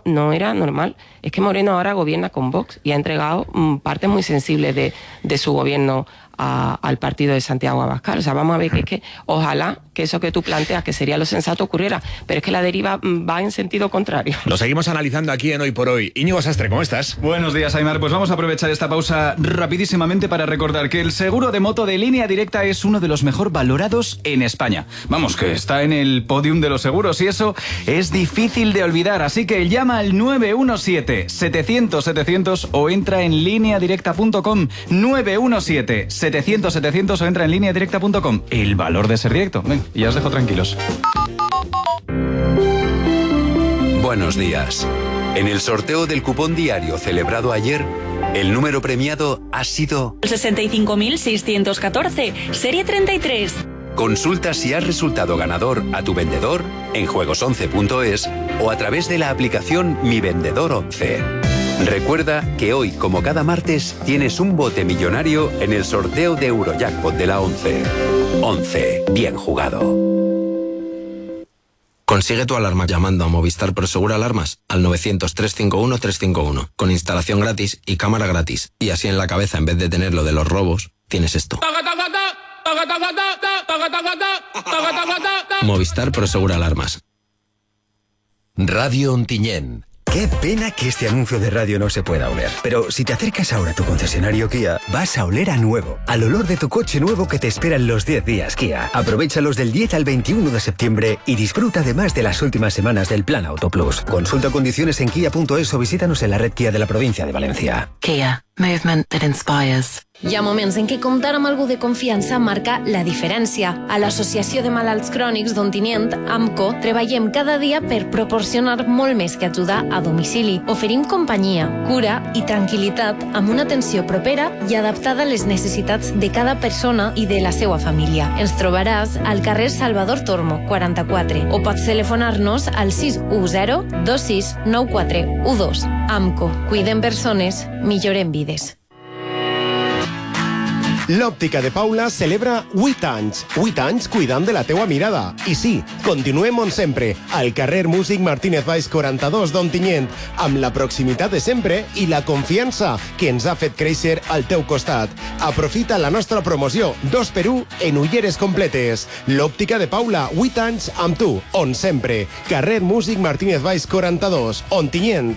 no era normal. Es que Moreno ahora gobierna con Vox y ha entregado partes muy sensibles de su gobierno al partido de Santiago Abascal. O sea, vamos a ver que es que ojalá que eso que tú planteas, que sería lo sensato, ocurriera, pero es que la deriva va en sentido contrario. Lo seguimos analizando aquí en Hoy por Hoy. Íñigo Sastre, ¿cómo estás? Buenos días, Aimar. Pues vamos a aprovechar esta pausa rapidísimamente para recordar que el seguro de moto de Línea Directa es uno de los mejor valorados en España. Vamos, que está en el podium de los seguros y eso es difícil de olvidar. Así que llama al 917-700-700 o entra en lineadirecta.com. 917-700-700 o entra en lineadirecta.com. El valor de ser directo. Ven, ya os dejo tranquilos. Buenos días. En el sorteo del cupón diario celebrado ayer, el número premiado ha sido 65.614, serie 33. Consulta si has resultado ganador a tu vendedor en juegos11.es o a través de la aplicación Mi Vendedor 11. Recuerda que hoy, como cada martes, tienes un bote millonario en el sorteo de Eurojackpot de la 11. 11. Bien jugado. Consigue tu alarma llamando a Movistar Prosegur Alarmas al 900-351-351 con instalación gratis y cámara gratis. Y así en la cabeza, en vez de tener lo de los robos, tienes esto. Movistar Prosegur Alarmas. Radio Ontinyent. Qué pena que este anuncio de radio no se pueda oler. Pero si te acercas ahora a tu concesionario Kia, vas a oler a nuevo. Al olor de tu coche nuevo que te espera en los 10 días Kia. Aprovéchalos del 10 al 21 de septiembre y disfruta además de las últimas semanas del Plan Auto Plus. Consulta condiciones en kia.es o visítanos en la red Kia de la provincia de Valencia. Kia. Movement that inspires. Hi ha moments en què comptar amb algú de confiança marca la diferència. A l'Associació de Malalts Crònics d'Ontinyent, AMCO, treballem cada dia per proporcionar molt més que ajudar a domicili. Oferim companyia, cura i tranquil·litat amb una atenció propera i adaptada a les necessitats de cada persona i de la seva família. Ens trobaràs al carrer Salvador Tormo, 44, o pots telefonar-nos al 610 26 94 12. AMCO. Cuidem persones, millorem vides. L'Òptica de Paula celebra 8 anys. 8 anys cuidant de la teua mirada. I sí, continuem on sempre, al carrer Músic Martínez Valls 42 d'Ontinyent, amb la proximitat de sempre i la confiança que ens ha fet créixer al teu costat. Aprofita la nostra promoció 2x1 en ulleres completes. L'Òptica de Paula, 8 anys amb tu, on sempre. Carrer Músic Martínez Valls 42, Ontinyent.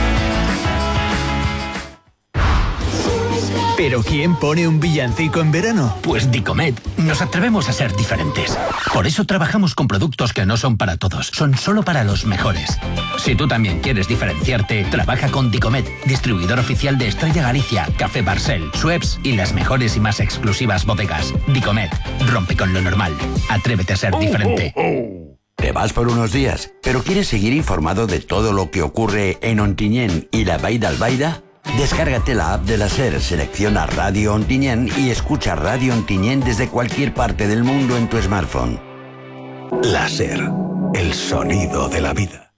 ¿Pero quién pone un villancico en verano? Pues Dicomet. Nos atrevemos a ser diferentes. Por eso trabajamos con productos que no son para todos, son solo para los mejores. Si tú también quieres diferenciarte, trabaja con Dicomet, distribuidor oficial de Estrella Galicia, Café Barcel, Schweppes y las mejores y más exclusivas bodegas. Dicomet, rompe con lo normal. Atrévete a ser diferente. Te vas por unos días, pero ¿quieres seguir informado de todo lo que ocurre en Ontinyent y la Vall d'Albaida? Descárgate la app de la SER, selecciona Radio Ontinyent y escucha Radio Ontinyent desde cualquier parte del mundo en tu smartphone. La SER, el sonido de la vida.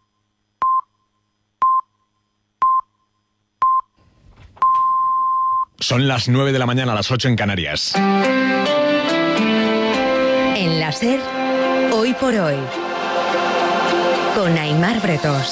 Son las 9 de la mañana, las 8 en Canarias. En la SER, Hoy por Hoy, con Aimar Bretós.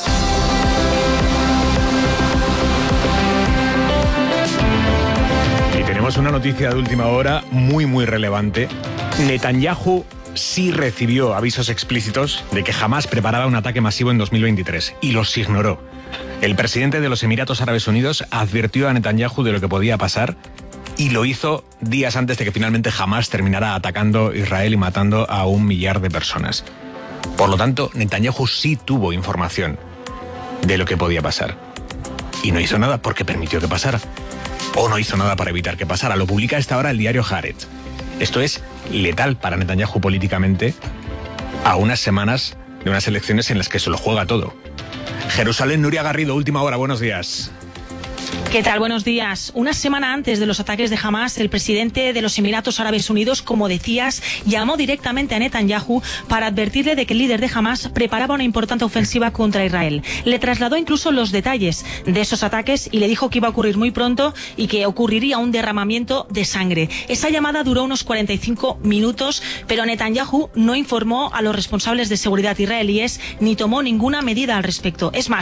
Tenemos una noticia de última hora muy relevante. Netanyahu sí recibió avisos explícitos de que Hamás preparaba un ataque masivo en 2023 y los ignoró. El presidente de los Emiratos Árabes Unidos advirtió a Netanyahu de lo que podía pasar y lo hizo días antes de que finalmente Hamás terminara atacando Israel y matando a 1 millar de personas. Por lo tanto, Netanyahu sí tuvo información de lo que podía pasar. Y no hizo nada porque permitió que pasara. O no hizo nada para evitar que pasara. Lo publica a esta hora el diario Haaretz. Esto es letal para Netanyahu políticamente a unas semanas de unas elecciones en las que se lo juega todo. Jerusalén, Nuria Garrido, última hora, buenos días. ¿Qué tal? Buenos días. Una semana antes de los ataques de Hamás, el presidente de los Emiratos Árabes Unidos, como decías, llamó directamente a Netanyahu para advertirle de que el líder de Hamás preparaba una importante ofensiva contra Israel. Le trasladó incluso los detalles de esos ataques y le dijo que iba a ocurrir muy pronto y que ocurriría un derramamiento de sangre. Esa llamada duró unos 45 minutos, pero Netanyahu no informó a los responsables de seguridad israelíes ni tomó ninguna medida al respecto. Es más,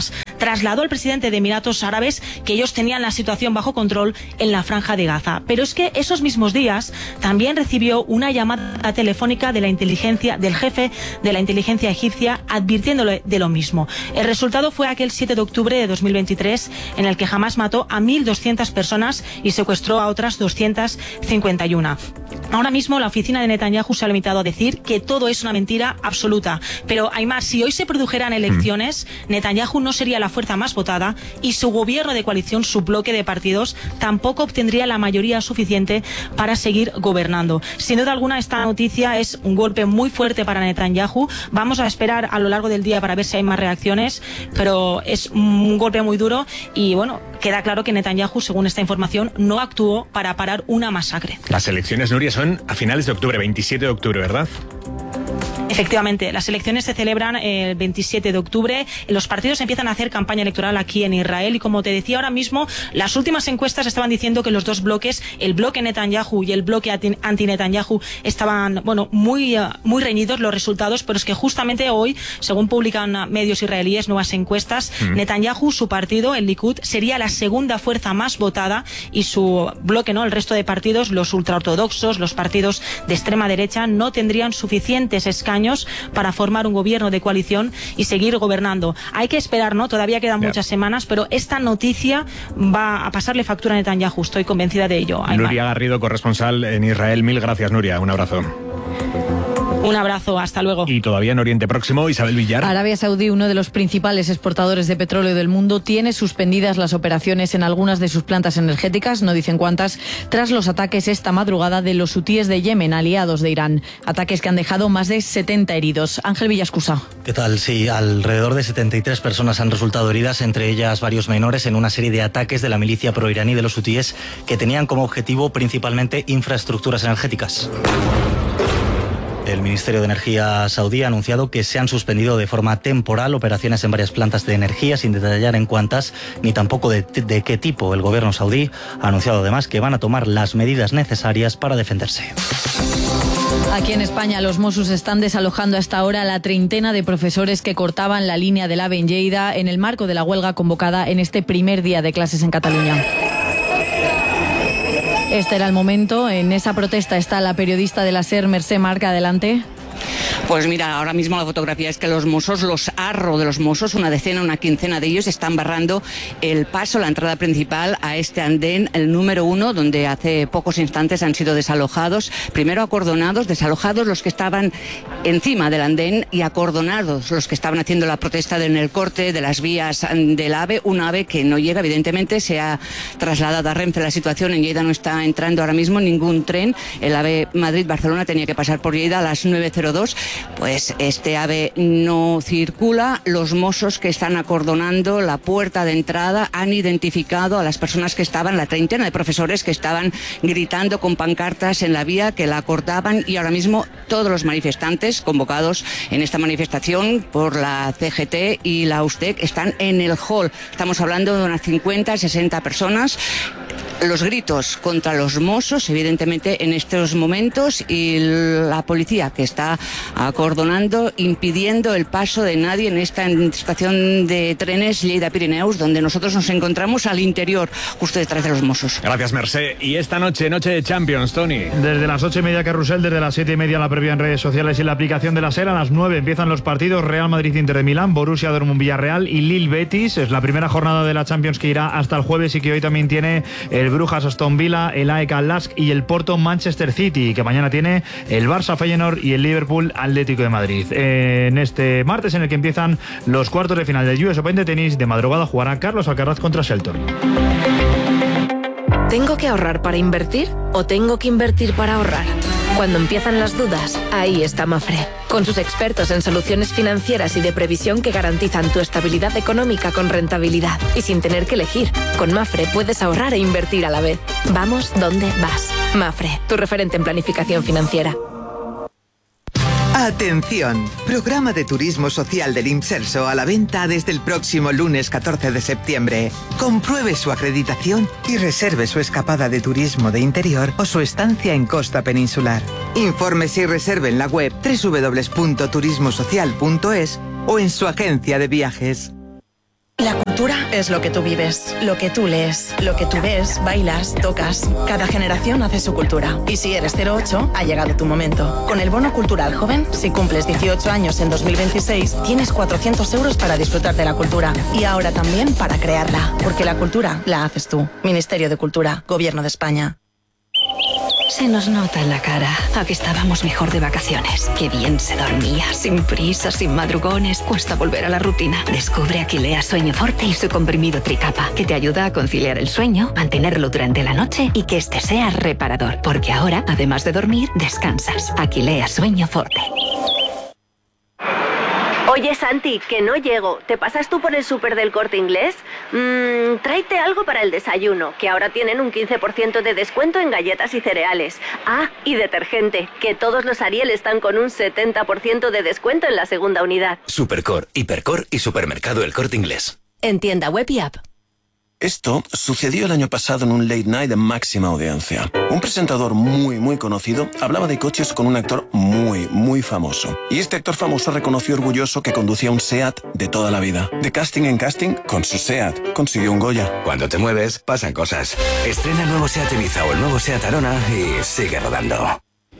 trasladó al presidente de Emiratos Árabes que ellos tenían la situación bajo control en la Franja de Gaza. Pero es que esos mismos días también recibió una llamada telefónica de la inteligencia, del jefe de la inteligencia egipcia, advirtiéndole de lo mismo. El resultado fue aquel 7 de octubre de 2023, en el que Hamás mató a 1.200 personas y secuestró a otras 251. Ahora mismo la oficina de Netanyahu se ha limitado a decir que todo es una mentira absoluta. Pero, Aimar, si hoy se produjeran elecciones, Netanyahu no sería la fuerza más votada y su gobierno de coalición, su bloque de partidos, tampoco obtendría la mayoría suficiente para seguir gobernando. Sin duda alguna, esta noticia es un golpe muy fuerte para Netanyahu. Vamos a esperar a lo largo del día para ver si hay más reacciones, pero es un golpe muy duro y, bueno, queda claro que Netanyahu, según esta información, no actuó para parar una masacre. Las elecciones, Nuria, son a finales de octubre, 27 de octubre, ¿verdad? Efectivamente, las elecciones se celebran el 27 de octubre. Los partidos empiezan a hacer campaña electoral aquí en Israel y, como te decía ahora mismo, las últimas encuestas estaban diciendo que los dos bloques, el bloque Netanyahu y el bloque anti-Netanyahu, estaban, bueno, muy reñidos los resultados, pero es que justamente hoy, según publican medios israelíes, nuevas encuestas, Netanyahu, su partido, el Likud, sería la segunda fuerza más votada y su bloque, ¿no? El resto de partidos, los ultraortodoxos, los partidos de extrema derecha, no tendrían suficientes escaños para formar un gobierno de coalición y seguir gobernando. Hay que esperar, ¿no? Todavía quedan muchas semanas, pero esta noticia va a pasarle factura a Netanyahu, estoy convencida de ello. Aymar. Nuria Garrido, corresponsal en Israel. Mil gracias, Nuria. Un abrazo. Un abrazo, hasta luego. Y todavía en Oriente Próximo, Isabel Villar. Arabia Saudí, uno de los principales exportadores de petróleo del mundo, tiene suspendidas las operaciones en algunas de sus plantas energéticas, no dicen cuántas, tras los ataques esta madrugada de los hutíes de Yemen, aliados de Irán. Ataques que han dejado más de 70 heridos. Ángel Villascusa. ¿Qué tal? Sí, alrededor de 73 personas han resultado heridas, entre ellas varios menores, en una serie de ataques de la milicia proiraní de los hutíes que tenían como objetivo principalmente infraestructuras energéticas. El Ministerio de Energía saudí ha anunciado que se han suspendido de forma temporal operaciones en varias plantas de energía, sin detallar en cuántas ni tampoco de qué tipo. El gobierno saudí ha anunciado además que van a tomar las medidas necesarias para defenderse. Aquí en España los Mossos están desalojando hasta ahora la treintena de profesores que cortaban la línea del AVE en Lleida en el marco de la huelga convocada en este primer día de clases en Cataluña. Este era el momento. En esa protesta está la periodista de la SER, Mercè Marca. Adelante. Pues mira, ahora mismo la fotografía es que los Mossos, los ARRO de los Mossos, una decena, una quincena de ellos, están barrando el paso, la entrada principal a este andén, el número 1, donde hace pocos instantes han sido desalojados, primero acordonados, desalojados los que estaban encima del andén y acordonados los que estaban haciendo la protesta en el corte de las vías del AVE, un AVE que no llega, evidentemente, se ha trasladado a Renfe. La situación en Lleida no está entrando ahora mismo ningún tren, el AVE Madrid-Barcelona tenía que pasar por Lleida a las 9:02. Pues este AVE no circula. Los Mossos que están acordonando la puerta de entrada han identificado a las personas que estaban, la treintena de profesores que estaban gritando con pancartas en la vía, que la cortaban, y ahora mismo todos los manifestantes convocados en esta manifestación por la CGT y la USTEC están en el hall. Estamos hablando de unas 50, 60 personas. Los gritos contra los Mossos, evidentemente, en estos momentos, y la policía que está acordonando, impidiendo el paso de nadie en esta estación de trenes Lleida-Pirineus, donde nosotros nos encontramos al interior, justo detrás de los Mossos. Gracias, Mercè. Y esta noche, noche de Champions, Tony. Desde las 8:30 Carrusel, desde las 7:30 la previa en redes sociales y la aplicación de la SER. A las 9 empiezan los partidos: Real Madrid-Inter de Milán, Borussia Dortmund-Villarreal y Lille-Betis. Es la primera jornada de la Champions que irá hasta el jueves y que hoy también tiene el Brujas-Aston Villa, el AEK Lask y el Porto-Manchester City, que mañana tiene el Barça-Feyenoord y el Liverpool-Atlético de Madrid. En este martes, en el que empiezan los cuartos de final del US Open de tenis, de madrugada jugará Carlos Alcaraz contra Shelton. ¿Tengo que ahorrar para invertir o tengo que invertir para ahorrar? Cuando empiezan las dudas, ahí está Mafre, con sus expertos en soluciones financieras y de previsión que garantizan tu estabilidad económica con rentabilidad y sin tener que elegir. Con Mafre puedes ahorrar e invertir a la vez. Vamos donde vas. Mafre, tu referente en planificación financiera. Atención, programa de turismo social del Imserso a la venta desde el próximo lunes 14 de septiembre. Compruebe su acreditación y reserve su escapada de turismo de interior o su estancia en costa peninsular. Infórmese y reserve en la web www.turismosocial.es o en su agencia de viajes. La cultura cultura es lo que tú vives, lo que tú lees, lo que tú ves, bailas, tocas. Cada generación hace su cultura. Y si eres 08, ha llegado tu momento. Con el bono cultural joven, si cumples 18 años en 2026, tienes 400 euros para disfrutar de la cultura. Y ahora también para crearla. Porque la cultura la haces tú. Ministerio de Cultura, Gobierno de España. Se nos nota en la cara a que estábamos mejor de vacaciones. Qué bien se dormía, sin prisas, sin madrugones. Cuesta volver a la rutina. Descubre Aquilea Sueño Forte y su comprimido Tricapa, que te ayuda a conciliar el sueño, mantenerlo durante la noche y que este sea reparador. Porque ahora, además de dormir, descansas. Aquilea Sueño Forte. Oye, Santi, que no llego. ¿Te pasas tú por el súper del Corte Inglés? Tráete algo para el desayuno, que ahora tienen un 15% de descuento en galletas y cereales. Ah, y detergente, que todos los Ariel están con un 70% de descuento en la segunda unidad. Supercor, Hipercor y Supermercado El Corte Inglés. En tienda web y app. Esto sucedió el año pasado en un late night de máxima audiencia. Un presentador muy conocido hablaba de coches con un actor muy famoso. Y este actor famoso reconoció orgulloso que conducía un SEAT de toda la vida. De casting en casting, con su SEAT consiguió un Goya. Cuando te mueves, pasan cosas. Estrena el nuevo SEAT Ibiza o el nuevo SEAT Arona y sigue rodando.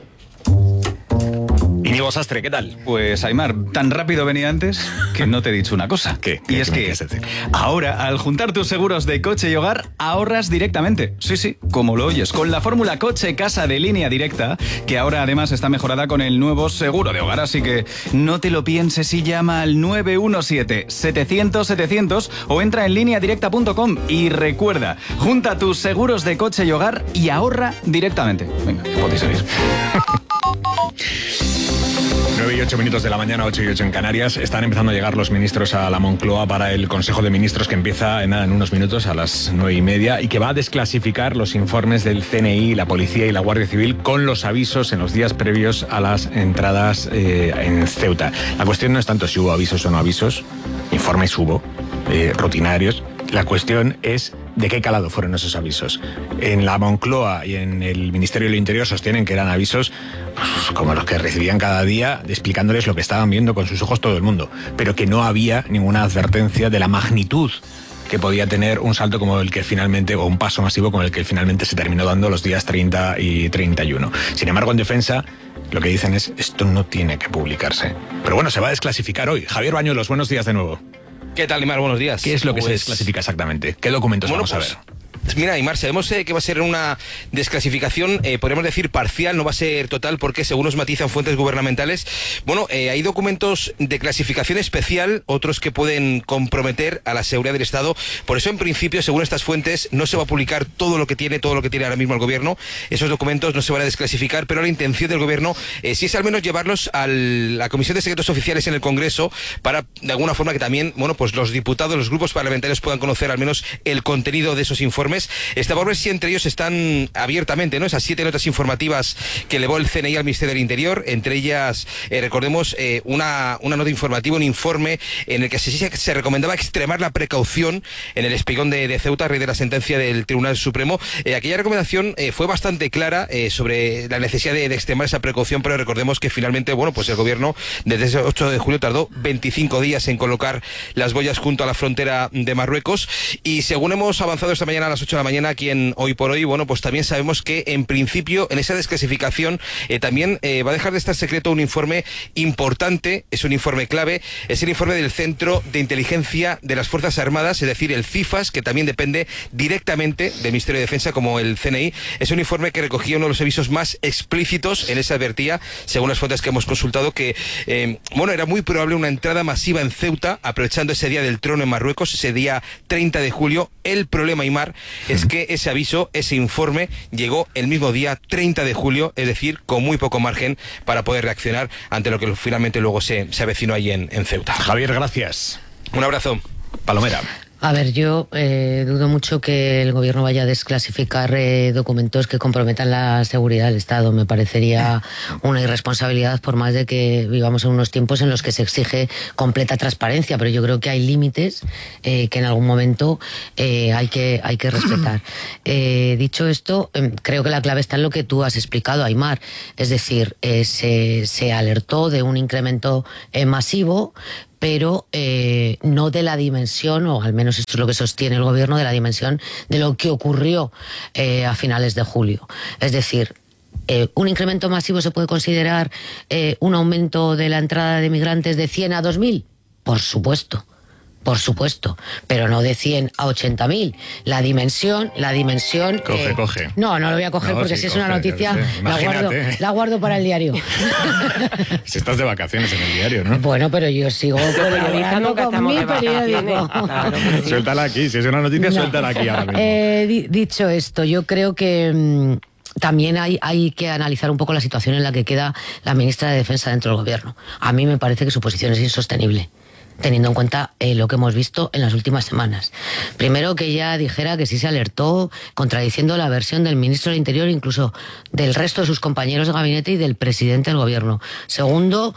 Íñigo Sastre, ¿qué tal? Pues, Aimar, tan rápido venía antes que no te he dicho una cosa. ¿Qué? Y es que ahora, al juntar tus seguros de coche y hogar, ahorras directamente. Sí, como lo oyes, con la fórmula coche-casa de Línea Directa, que ahora además está mejorada con el nuevo seguro de hogar. Así que no te lo pienses y llama al 917-700-700 o entra en lineadirecta.com y recuerda, junta tus seguros de coche y hogar y ahorra directamente. Venga, que podéis seguir. 9 y 8 minutos de la mañana, 8 y 8 en Canarias. Están empezando a llegar los ministros a la Moncloa para el Consejo de Ministros que empieza en unos minutos, a las 9:30, y que va a desclasificar los informes del CNI, la Policía y la Guardia Civil con los avisos en los días previos a las entradas en Ceuta. La cuestión no es tanto si hubo avisos o no avisos, informes hubo, rutinarios. La cuestión es de qué calado fueron esos avisos. En la Moncloa y en el Ministerio del Interior sostienen que eran avisos como los que recibían cada día, explicándoles lo que estaban viendo con sus ojos todo el mundo, pero que no había ninguna advertencia de la magnitud que podía tener un salto como el que finalmente, o un paso masivo como el que finalmente se terminó dando los días 30 y 31. Sin embargo, en defensa, lo que dicen es, esto no tiene que publicarse. Pero bueno, se va a desclasificar hoy. Javier Bañuelos, buenos días de nuevo. ¿Qué tal, Aimar? Buenos días. ¿Qué es lo que se desclasifica exactamente? ¿Qué documentos vamos a ver? Mira, Aimar, sabemos que va a ser una desclasificación, podríamos decir parcial, no va a ser total, porque según nos matizan fuentes gubernamentales, hay documentos de clasificación especial, otros que pueden comprometer a la seguridad del Estado. Por eso, en principio, según estas fuentes, no se va a publicar todo lo que tiene ahora mismo el Gobierno. Esos documentos no se van a desclasificar, pero la intención del Gobierno sí es al menos llevarlos a la Comisión de Secretos Oficiales en el Congreso para, de alguna forma, que también, los diputados, los grupos parlamentarios puedan conocer al menos el contenido de esos informes. Esta por ver si entre ellos están abiertamente, ¿no? Esas 7 notas informativas que elevó el CNI al Ministerio del Interior, entre ellas, recordemos, una nota informativa, un informe en el que se recomendaba extremar la precaución en el espigón de Ceuta, a raíz de la sentencia del Tribunal Supremo. Aquella recomendación fue bastante clara sobre la necesidad de extremar esa precaución, pero recordemos que finalmente, el Gobierno, desde ese 8 de julio, tardó 25 días en colocar las boyas junto a la frontera de Marruecos, y según hemos avanzado esta mañana a las 8 de la mañana aquí en Hoy por Hoy, también sabemos que en principio en esa desclasificación también va a dejar de estar secreto un informe importante, es un informe clave, es el informe del Centro de Inteligencia de las Fuerzas Armadas, es decir, el CIFAS, que también depende directamente del Ministerio de Defensa como el CNI. Es un informe que recogía uno de los avisos más explícitos. En ese advertía, según las fuentes que hemos consultado, que era muy probable una entrada masiva en Ceuta, aprovechando ese día del trono en Marruecos, ese día 30 de julio. El problema, Aimar, es que ese aviso, ese informe, llegó el mismo día 30 de julio, es decir, con muy poco margen para poder reaccionar ante lo que finalmente luego se avecinó ahí en Ceuta. Javier, gracias. Un abrazo. Palomera. A ver, yo dudo mucho que el Gobierno vaya a desclasificar documentos que comprometan la seguridad del Estado. Me parecería una irresponsabilidad, por más de que vivamos en unos tiempos en los que se exige completa transparencia, pero yo creo que hay límites que en algún momento hay que respetar. Dicho esto, creo que la clave está en lo que tú has explicado, Aimar. Es decir, se alertó de un incremento masivo, pero no de la dimensión, o al menos esto es lo que sostiene el gobierno, de la dimensión de lo que ocurrió a finales de julio. Es decir, ¿un incremento masivo se puede considerar un aumento de la entrada de migrantes de 100 a 2.000? Por supuesto, pero no de 100 a 80.000. La dimensión... Coge. No lo voy a coger porque si es una noticia, la guardo para el diario. Si estás de vacaciones en el diario, ¿no? Bueno, pero yo sigo colaborando con mi periódico. Claro, suéltala aquí, si es una noticia, suéltala aquí ahora mismo. Dicho esto, yo creo que... también hay que analizar un poco la situación en la que queda la ministra de Defensa dentro del gobierno. A mí me parece que su posición es insostenible, teniendo en cuenta lo que hemos visto en las últimas semanas. Primero, que ella dijera que sí se alertó, contradiciendo la versión del ministro del Interior, incluso del resto de sus compañeros de gabinete y del presidente del gobierno. Segundo,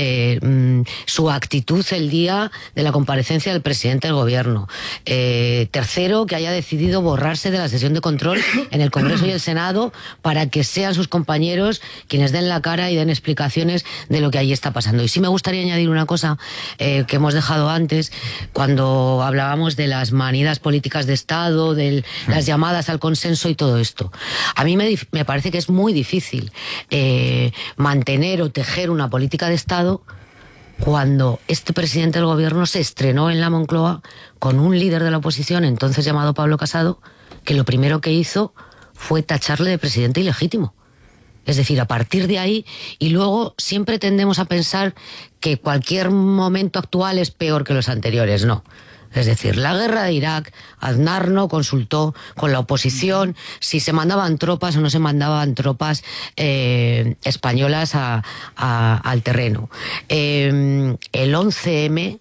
su actitud el día de la comparecencia del presidente del gobierno. Tercero, que haya decidido borrarse de la sesión de control en el Congreso y el Senado para que sean sus compañeros quienes den la cara y den explicaciones de lo que ahí está pasando. Y sí me gustaría añadir una cosa que hemos dejado antes, cuando hablábamos de las manidas políticas de Estado, de las llamadas al consenso y todo esto. A mí me parece que es muy difícil mantener o tejer una política de Estado cuando este presidente del gobierno se estrenó en la Moncloa con un líder de la oposición, entonces llamado Pablo Casado, que lo primero que hizo fue tacharle de presidente ilegítimo. Es decir, a partir de ahí, y luego siempre tendemos a pensar que cualquier momento actual es peor que los anteriores. No. Es decir, la guerra de Irak, Aznar no consultó con la oposición si se mandaban tropas o no se mandaban tropas españolas al terreno. El 11M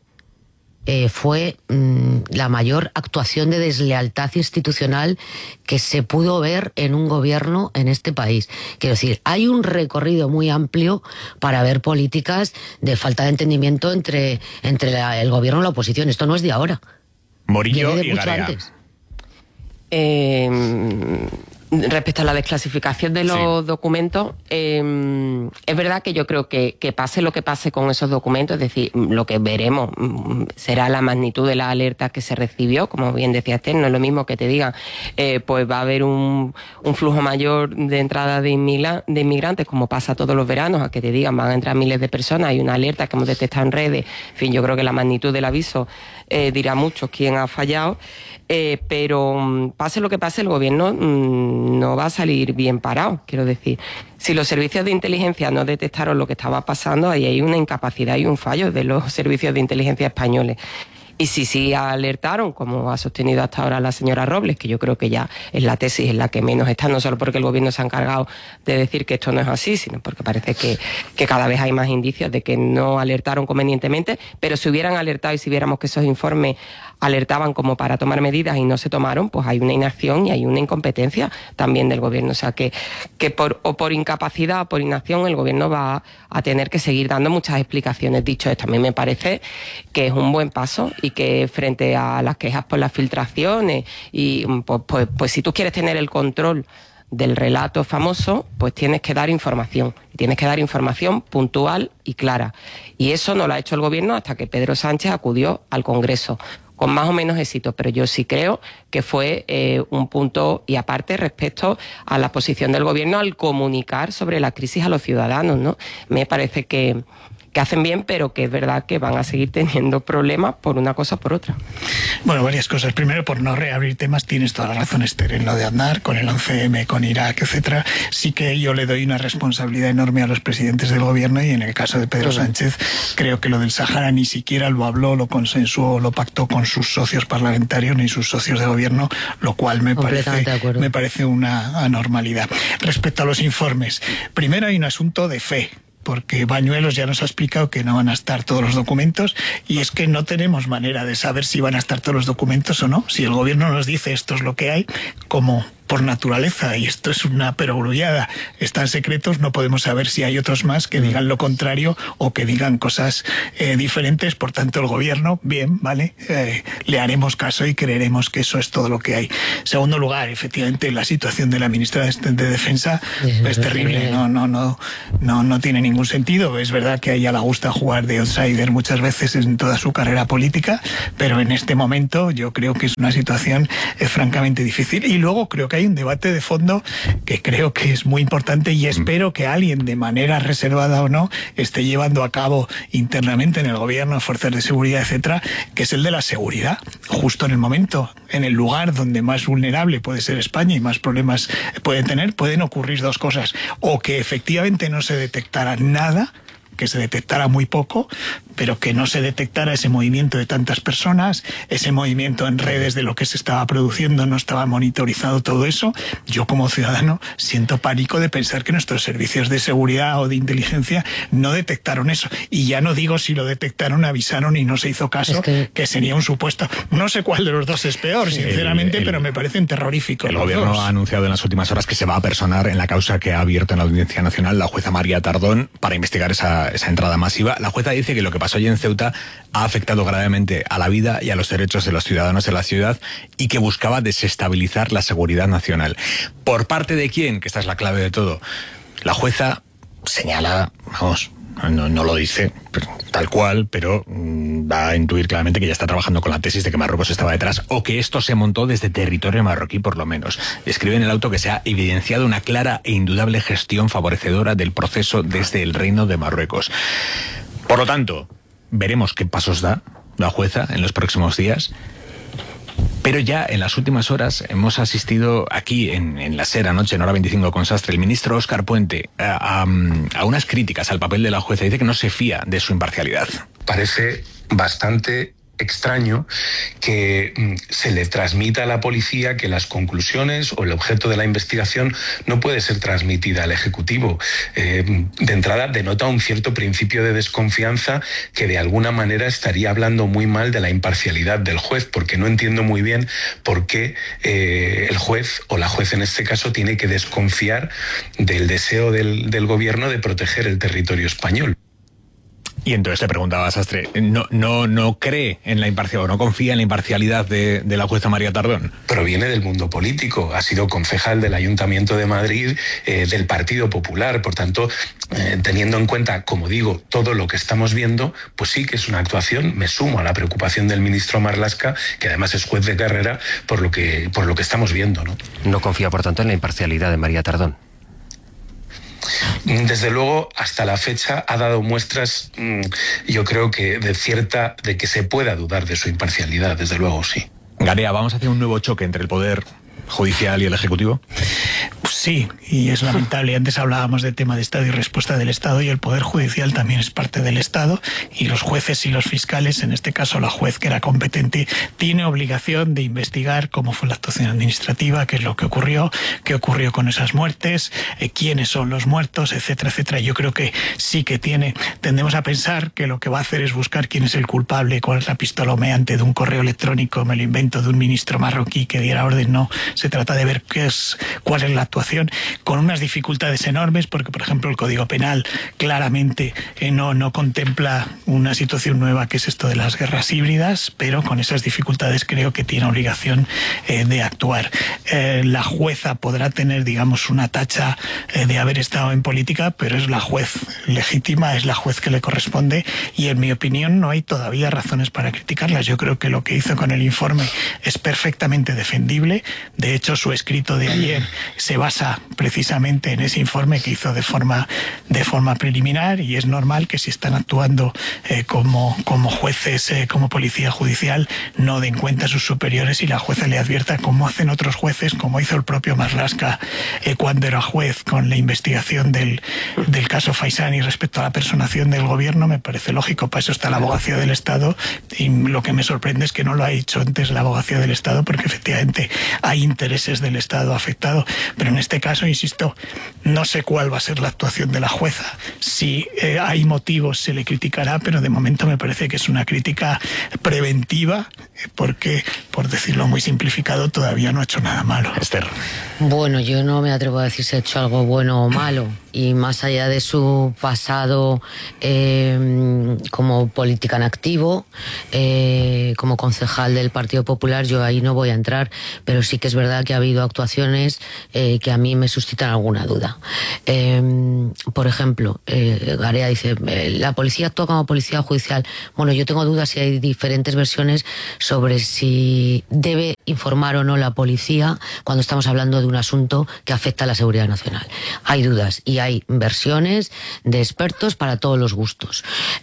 fue la mayor actuación de deslealtad institucional que se pudo ver en un gobierno en este país. Quiero decir, hay un recorrido muy amplio para ver políticas de falta de entendimiento entre el gobierno y la oposición. Esto no es de ahora. Morillo y mucho Garea. antes. Respecto a la desclasificación de los documentos, es verdad que yo creo que pase lo que pase con esos documentos, es decir, lo que veremos será la magnitud de la alerta que se recibió, como bien decía Esther, no es lo mismo que te digan, pues va a haber un flujo mayor de entrada de inmigrantes, como pasa todos los veranos, a que te digan van a entrar miles de personas, hay una alerta que hemos detectado en redes, en fin, yo creo que la magnitud del aviso dirá mucho quién ha fallado. Pero pase lo que pase, el gobierno no va a salir bien parado, quiero decir. Si los servicios de inteligencia no detectaron lo que estaba pasando, ahí hay una incapacidad y un fallo de los servicios de inteligencia españoles. Y si sí alertaron, como ha sostenido hasta ahora la señora Robles, que yo creo que ya es la tesis en la que menos está, no solo porque el gobierno se ha encargado de decir que esto no es así, sino porque parece que cada vez hay más indicios de que no alertaron convenientemente, pero si hubieran alertado y si viéramos que esos informes alertaban como para tomar medidas y no se tomaron, pues hay una inacción y hay una incompetencia también del gobierno. O sea que por incapacidad o por inacción el gobierno va a tener que seguir dando muchas explicaciones. Dicho esto, a mí me parece que es un buen paso y que frente a las quejas por las filtraciones y pues si tú quieres tener el control del relato famoso, pues tienes que dar información. Y tienes que dar información puntual y clara. Y eso no lo ha hecho el gobierno hasta que Pedro Sánchez acudió al Congreso, con más o menos éxito, pero yo sí creo que fue un punto y aparte respecto a la posición del gobierno al comunicar sobre la crisis a los ciudadanos, ¿no? Me parece que hacen bien, pero que es verdad que van a seguir teniendo problemas por una cosa o por otra. Bueno, varias cosas. Primero, por no reabrir temas, tienes toda la razón, Esther, en lo de Aznar, con el 11M, con Irak, etcétera. Sí que yo le doy una responsabilidad enorme a los presidentes del gobierno y en el caso de Pedro Sánchez, creo que lo del Sáhara ni siquiera lo habló, lo consensuó, lo pactó con sus socios parlamentarios ni sus socios de gobierno, lo cual me parece una anormalidad. Respecto a los informes, primero hay un asunto de fe, porque Bañuelos ya nos ha explicado que no van a estar todos los documentos y es que no tenemos manera de saber si van a estar todos los documentos o no. Si el gobierno nos dice esto es lo que hay, como por naturaleza, y esto es una perogrullada, están secretos, no podemos saber si hay otros más que digan lo contrario o que digan cosas diferentes. Por tanto, el gobierno, bien, vale, le haremos caso y creeremos que eso es todo lo que hay. Segundo lugar, efectivamente, la situación de la ministra de Defensa es terrible, no tiene ningún sentido. Es verdad que a ella le gusta jugar de outsider muchas veces en toda su carrera política, pero en este momento yo creo que es una situación francamente difícil. Y luego creo que hay un debate de fondo que creo que es muy importante, y espero que alguien, de manera reservada o no, esté llevando a cabo internamente en el gobierno, fuerzas de seguridad, etcétera, que es el de la seguridad. Justo en el momento, en el lugar donde más vulnerable puede ser España y más problemas pueden ocurrir dos cosas: o que efectivamente no se detectara nada, que se detectara muy poco, pero que no se detectara ese movimiento de tantas personas, ese movimiento en redes de lo que se estaba produciendo, no estaba monitorizado todo eso. Yo, como ciudadano, siento pánico de pensar que nuestros servicios de seguridad o de inteligencia no detectaron eso. Y ya no digo si lo detectaron, avisaron y no se hizo caso, que sería un supuesto. No sé cuál de los dos es peor, sinceramente, pero me parecen terroríficos. El gobierno ha anunciado en las últimas horas que se va a personar en la causa que ha abierto en la Audiencia Nacional la jueza María Tardón para investigar esa entrada masiva. La jueza dice que lo que pasó allí en Ceuta ha afectado gravemente a la vida y a los derechos de los ciudadanos de la ciudad y que buscaba desestabilizar la seguridad nacional. ¿Por parte de quién? Que esta es la clave de todo. La jueza señala, no lo dice tal cual, pero va a intuir claramente que ya está trabajando con la tesis de que Marruecos estaba detrás, o que esto se montó desde territorio marroquí, por lo menos. Escribe en el auto que se ha evidenciado una clara e indudable gestión favorecedora del proceso desde el Reino de Marruecos. Por lo tanto, veremos qué pasos da la jueza en los próximos días. Pero ya en las últimas horas hemos asistido aquí en la SER anoche, en Hora 25 con Sastre, el ministro Óscar Puente, a unas críticas al papel de la jueza. Dice que no se fía de su imparcialidad. Parece bastante extraño que se le transmita a la policía que las conclusiones o el objeto de la investigación no puede ser transmitida al Ejecutivo. De entrada denota un cierto principio de desconfianza que de alguna manera estaría hablando muy mal de la imparcialidad del juez, porque no entiendo muy bien por qué el juez o la juez en este caso tiene que desconfiar del deseo del gobierno de proteger el territorio español. Y entonces le preguntaba a Sastre, ¿no cree en la imparcialidad o no confía en la imparcialidad de la jueza María Tardón? Proviene del mundo político, ha sido concejal del Ayuntamiento de Madrid, del Partido Popular, por tanto, teniendo en cuenta, como digo, todo lo que estamos viendo, pues sí que es una actuación. Me sumo a la preocupación del ministro Marlaska, que además es juez de carrera, por lo que estamos viendo, ¿no? No confía, por tanto, en la imparcialidad de María Tardón. Desde luego, hasta la fecha ha dado muestras, yo creo que de que se pueda dudar de su imparcialidad, desde luego, sí. Garea, ¿vamos hacia un nuevo choque entre el Poder Judicial y el Ejecutivo? Sí, y es lamentable. Antes hablábamos del tema de Estado y respuesta del Estado, y el Poder Judicial también es parte del Estado, y los jueces y los fiscales, en este caso la juez que era competente, tiene obligación de investigar cómo fue la actuación administrativa, qué es lo que ocurrió con esas muertes, quiénes son los muertos, etcétera, etcétera. Yo creo que sí que tendemos a pensar que lo que va a hacer es buscar quién es el culpable, cuál es la pistola humeante de un correo electrónico, me lo invento, de un ministro marroquí que diera orden. No, se trata de ver cuál es la actuación, con unas dificultades enormes, porque, por ejemplo, el Código Penal claramente no contempla una situación nueva, que es esto de las guerras híbridas, pero con esas dificultades creo que tiene obligación de actuar. La jueza podrá tener, digamos, una tacha de haber estado en política, pero es la juez legítima, es la juez que le corresponde, y en mi opinión no hay todavía razones para criticarlas. Yo creo que lo que hizo con el informe es perfectamente defendible. De hecho, su escrito de ayer se basa precisamente en ese informe que hizo de forma preliminar, y es normal que si están actuando como jueces, como policía judicial, no den cuenta a sus superiores y la jueza le advierta, como hacen otros jueces, como hizo el propio Marlaska cuando era juez con la investigación del caso Faisani respecto a la personación del gobierno. Me parece lógico, para eso está la abogacía del Estado, y lo que me sorprende es que no lo ha hecho antes la abogacía del Estado, porque efectivamente hay intereses del Estado afectado, pero en este este caso, insisto, no sé cuál va a ser la actuación de la jueza. Si hay motivos se le criticará, pero de momento me parece que es una crítica preventiva, porque, por decirlo muy simplificado, todavía no ha hecho nada malo. Esther. Bueno, yo no me atrevo a decir si ha hecho algo bueno o malo. Y más allá de su pasado como política en activo, como concejal del Partido Popular, yo ahí no voy a entrar, pero sí que es verdad que ha habido actuaciones que a mí me suscitan alguna duda. Por ejemplo, Garea dice, la policía actúa como policía judicial. Bueno, yo tengo dudas si hay diferentes versiones sobre si debe informar o no la policía cuando estamos hablando de un asunto que afecta a la seguridad nacional. Hay dudas y hay versiones de expertos para todos los gustos.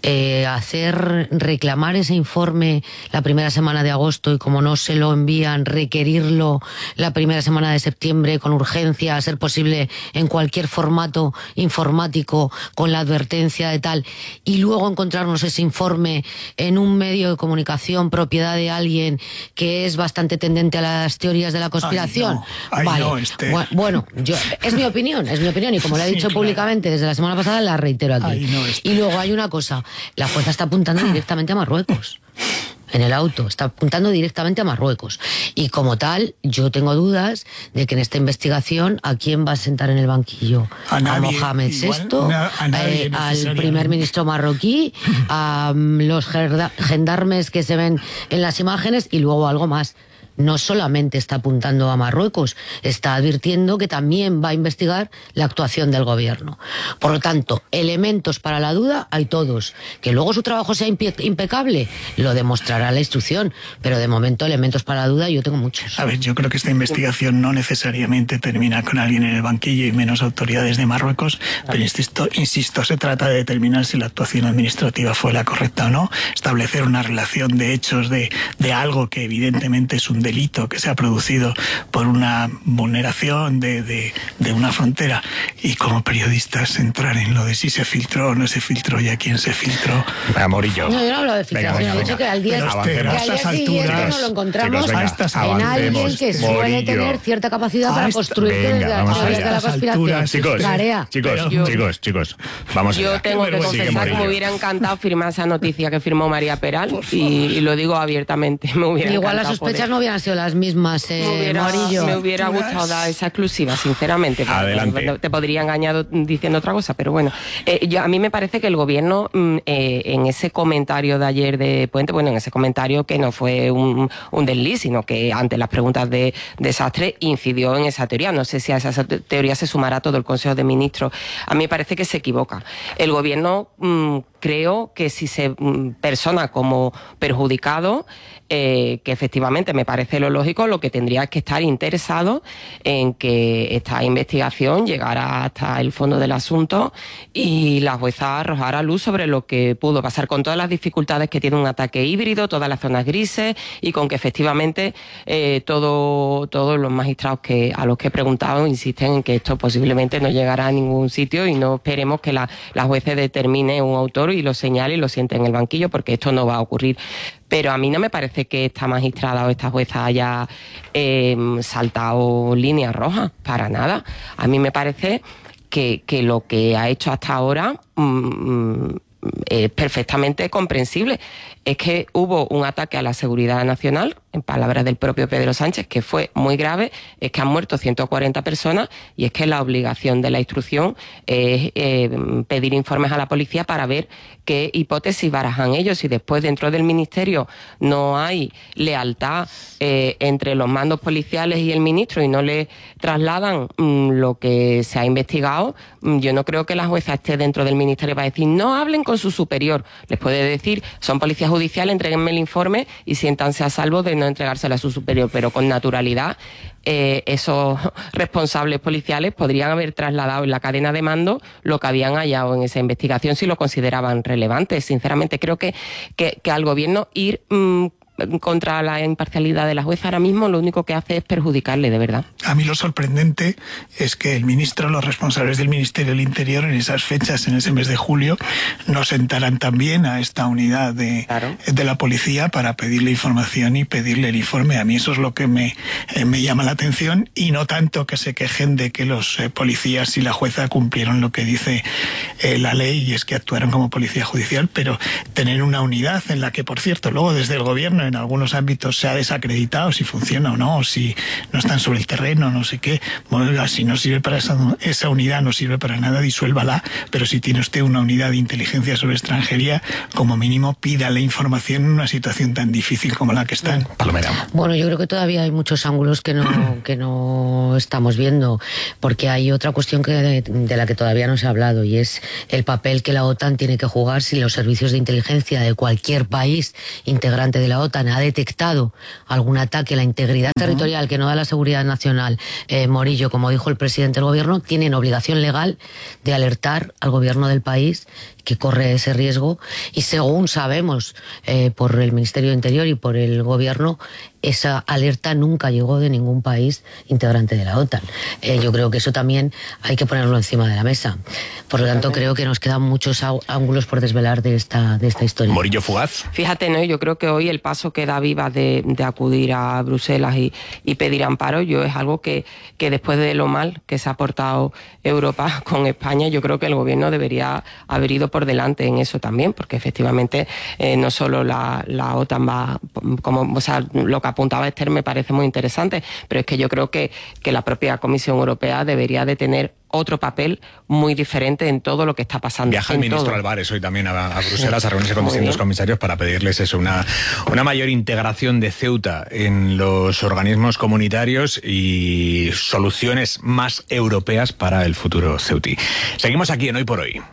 Reclamar ese informe la primera semana de agosto y como no se lo envían, requerirlo la primera semana de septiembre con urgencia, a ser posible en cualquier formato informático con la advertencia de tal, y luego encontrarnos ese informe en un medio de comunicación propiedad de alguien que es bastante tendente a las teorías de la conspiración. Bueno, es mi opinión, y como le he dicho públicamente desde la semana pasada, la reitero aquí. Y luego hay una cosa, la jueza está apuntando directamente a Marruecos. En el auto, está apuntando directamente a Marruecos. Y como tal, yo tengo dudas de que en esta investigación, ¿a quién va a sentar en el banquillo? ¿A Mohamed VI? ¿Al primer ministro marroquí? ¿A los gendarmes que se ven en las imágenes? Y luego algo más. No solamente está apuntando a Marruecos, está advirtiendo que también va a investigar la actuación del gobierno. Por lo tanto, elementos para la duda hay todos. Que luego su trabajo sea impecable, lo demostrará la instrucción, pero de momento elementos para la duda yo tengo muchos. A ver, yo creo que esta investigación no necesariamente termina con alguien en el banquillo y menos autoridades de Marruecos, pero insisto, se trata de determinar si la actuación administrativa fue la correcta o no, establecer una relación de hechos de algo que evidentemente es un delito que se ha producido por una vulneración de una frontera, y como periodistas entrar en lo de si se filtró o no se filtró y a quién se filtró. Morillo. No, yo no hablo de filtración, he dicho que al día siguiente nos lo encontramos en alguien que suele tener cierta capacidad para construir desde la conspiración. Chicos, vamos allá. Yo tengo que confesar que me hubiera encantado firmar esa noticia que firmó María Peral, y lo digo abiertamente. Igual las sospechas no hubieran sido las mismas, Morillo. Me hubiera gustado dar esa exclusiva, sinceramente. Adelante. Te podría engañar diciendo otra cosa, pero bueno. A mí me parece que el gobierno, en ese comentario de ayer de Puente, en ese comentario que no fue un desliz, sino que ante las preguntas de Sastre incidió en esa teoría. No sé si a esa teoría se sumará todo el Consejo de Ministros. A mí me parece que se equivoca. El gobierno, creo que si se persona como perjudicado, que efectivamente me parece lo lógico, lo que tendría es que estar interesado en que esta investigación llegara hasta el fondo del asunto y la jueza arrojara luz sobre lo que pudo pasar, con todas las dificultades que tiene un ataque híbrido, todas las zonas grises, y con que efectivamente todos los magistrados a los que he preguntado insisten en que esto posiblemente no llegará a ningún sitio, y no esperemos que la jueza determine un autor y lo señale y lo siente en el banquillo, porque esto no va a ocurrir. Pero a mí no me parece que esta magistrada o esta jueza haya saltado líneas rojas, para nada. A mí me parece que lo que ha hecho hasta ahora es perfectamente comprensible. Es que hubo un ataque a la seguridad nacional, en palabras del propio Pedro Sánchez, que fue muy grave, es que han muerto 140 personas, y es que la obligación de la instrucción es pedir informes a la policía para ver qué hipótesis barajan ellos. Y después dentro del ministerio no hay lealtad entre los mandos policiales y el ministro, y no le trasladan lo que se ha investigado, yo no creo que la jueza esté dentro del ministerio para decir no hablen con su superior. Les puede decir, son policías judiciales, entréguenme el informe y siéntanse a salvo de no entregárselo a su superior, pero con naturalidad esos responsables policiales podrían haber trasladado en la cadena de mando lo que habían hallado en esa investigación si lo consideraban relevante. Sinceramente creo que al gobierno ir contra la imparcialidad de la jueza ahora mismo lo único que hace es perjudicarle, de verdad. A mí lo sorprendente es que el ministro, los responsables del Ministerio del Interior en esas fechas, en ese mes de julio, no sentaran también a esta unidad de la policía para pedirle información y pedirle el informe. A mí eso es lo que me llama la atención, y no tanto que se quejen de que los policías y la jueza cumplieron lo que dice la ley, y es que actuaron como policía judicial, pero tener una unidad en la que, por cierto, luego desde el gobierno en algunos ámbitos se ha desacreditado si funciona o no, o si no están sobre el terreno, no sé qué. Bueno, si no sirve para esa unidad, no sirve para nada, disuélvala, pero si tiene usted una unidad de inteligencia sobre extranjería, como mínimo pídale información en una situación tan difícil como la que están. Palomera. Bueno, yo creo que todavía hay muchos ángulos que no estamos viendo, porque hay otra cuestión de la que todavía no se ha hablado, y es el papel que la OTAN tiene que jugar si los servicios de inteligencia de cualquier país integrante de la OTAN ha detectado algún ataque a la integridad territorial que no da la seguridad nacional. Morillo, como dijo el presidente del gobierno, tienen obligación legal de alertar al gobierno del país que corre ese riesgo, y según sabemos por el Ministerio de Interior y por el gobierno, esa alerta nunca llegó de ningún país integrante de la OTAN. Yo creo que eso también hay que ponerlo encima de la mesa. Por lo tanto, creo que nos quedan muchos ángulos por desvelar de esta historia. Morillo fugaz. Fíjate, ¿no? Yo creo que hoy el paso que da Vivas de acudir a Bruselas y pedir amparo, es algo que después de lo mal que se ha portado Europa con España, yo creo que el gobierno debería haber ido por delante en eso también, porque efectivamente no solo la OTAN va, lo que apuntaba Esther me parece muy interesante, pero es que yo creo que la propia Comisión Europea debería de tener otro papel muy diferente en todo lo que está pasando. Viaja el ministro Álvarez hoy también a Bruselas a reunirse con distintos comisarios para pedirles eso, una mayor integración de Ceuta en los organismos comunitarios y soluciones más europeas para el futuro ceutí. Seguimos aquí en Hoy por Hoy.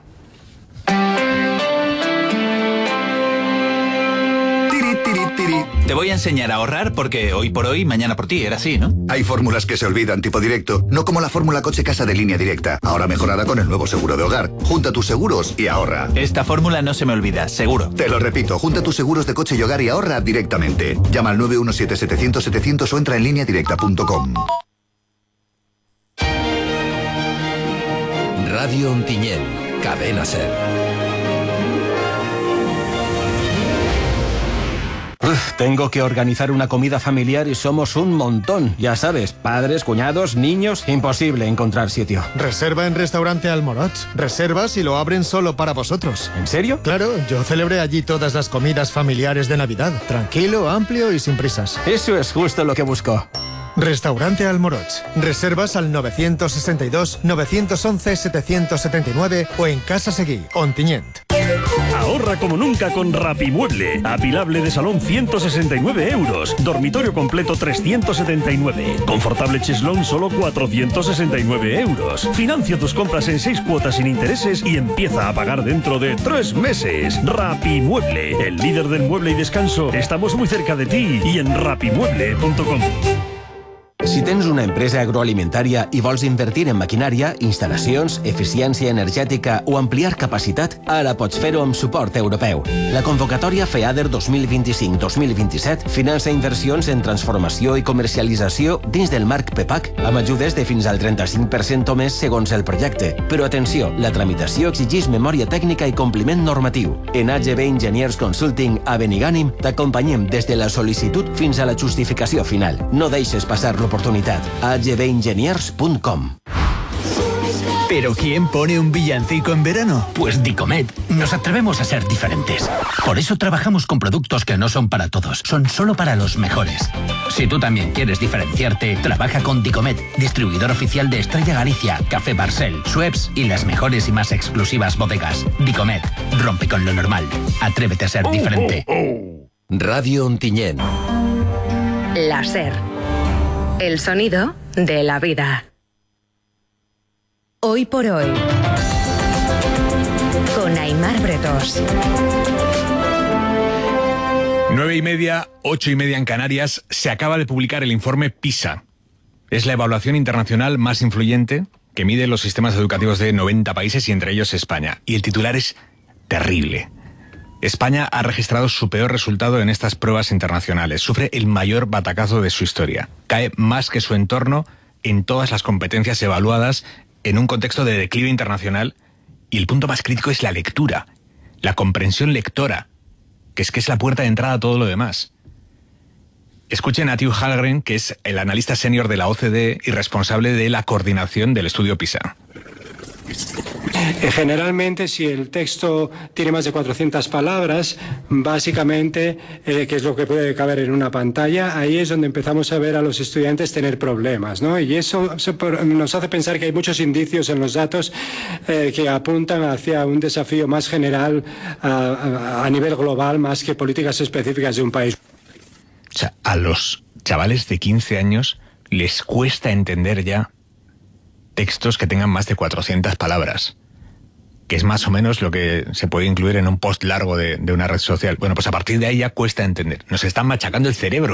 Te voy a enseñar a ahorrar porque hoy por hoy, mañana por ti, era así, ¿no? Hay fórmulas que se olvidan tipo directo, no como la fórmula coche-casa de Línea Directa, ahora mejorada con el nuevo seguro de hogar. Junta tus seguros y ahorra. Esta fórmula no se me olvida, seguro. Te lo repito, junta tus seguros de coche y hogar y ahorra directamente. Llama al 917-700-700 o entra en lineadirecta.com. Radio Ontinyent, Cadena SER. Tengo que organizar una comida familiar y somos un montón. Ya sabes, padres, cuñados, niños, imposible encontrar sitio. Reserva en Restaurante Almoroch. Reservas y lo abren solo para vosotros. ¿En serio? Claro, yo celebré allí todas las comidas familiares de Navidad. Tranquilo, amplio y sin prisas. Eso es justo lo que busco. Restaurante Almoroch. Reservas al 962-911-779 o en Casa Seguí, Ontinyent. Ahorra como nunca con Rapimueble. Apilable de salón 169 euros. Dormitorio completo 379. Confortable cheslón solo 469 euros. Financia tus compras en 6 cuotas sin intereses y empieza a pagar dentro de 3 meses. Rapimueble, el líder del mueble y descanso. Estamos muy cerca de ti y en rapimueble.com. Si tens una empresa agroalimentària i vols invertir en maquinària, instal·lacions, eficiència energètica o ampliar capacitat, ara pots fer-ho amb suport europeu. La convocatòria FEADER 2025-2027 finança inversions en transformació i comercialització dins del marc PEPAC, amb ajudes de fins al 35% o més segons el projecte. Però atenció, la tramitació exigeix memòria tècnica i compliment normatiu. En AGB Engineers Consulting a Benigànim t'acompanyem des de la sol·licitud fins a la justificació final. No deixes passar l'oportunitat. agbengeniers.com. ¿Pero quién pone un villancico en verano? Pues Dicomet. Nos atrevemos a ser diferentes. Por eso trabajamos con productos que no son para todos, son solo para los mejores. Si tú también quieres diferenciarte, trabaja con Dicomet, distribuidor oficial de Estrella Galicia, Café Barcel, Schweppes y las mejores y más exclusivas bodegas. Dicomet, rompe con lo normal. Atrévete a ser diferente. Radio Ontinyent. La SER. El sonido de la vida. Hoy por hoy. Con Aimar Bretos. 9:30, 8:30 en Canarias. Se acaba de publicar el informe PISA. Es la evaluación internacional más influyente que mide los sistemas educativos de 90 países y entre ellos España. Y el titular es terrible. España ha registrado su peor resultado en estas pruebas internacionales. Sufre el mayor batacazo de su historia. Cae más que su entorno en todas las competencias evaluadas en un contexto de declive internacional. Y el punto más crítico es la lectura, la comprensión lectora, que es la puerta de entrada a todo lo demás. Escuchen a Tew Hallgren, que es el analista senior de la OCDE y responsable de la coordinación del estudio PISA. Generalmente, si el texto tiene más de 400 palabras, básicamente, que es lo que puede caber en una pantalla, ahí es donde empezamos a ver a los estudiantes tener problemas, ¿no? Y eso nos hace pensar que hay muchos indicios en los datos que apuntan hacia un desafío más general a nivel global, más que políticas específicas de un país. O sea, a los chavales de 15 años les cuesta entender ya textos que tengan más de 400 palabras, que es más o menos lo que se puede incluir en un post largo de una red social. Bueno, pues a partir de ahí ya cuesta entender. Nos están machacando el cerebro.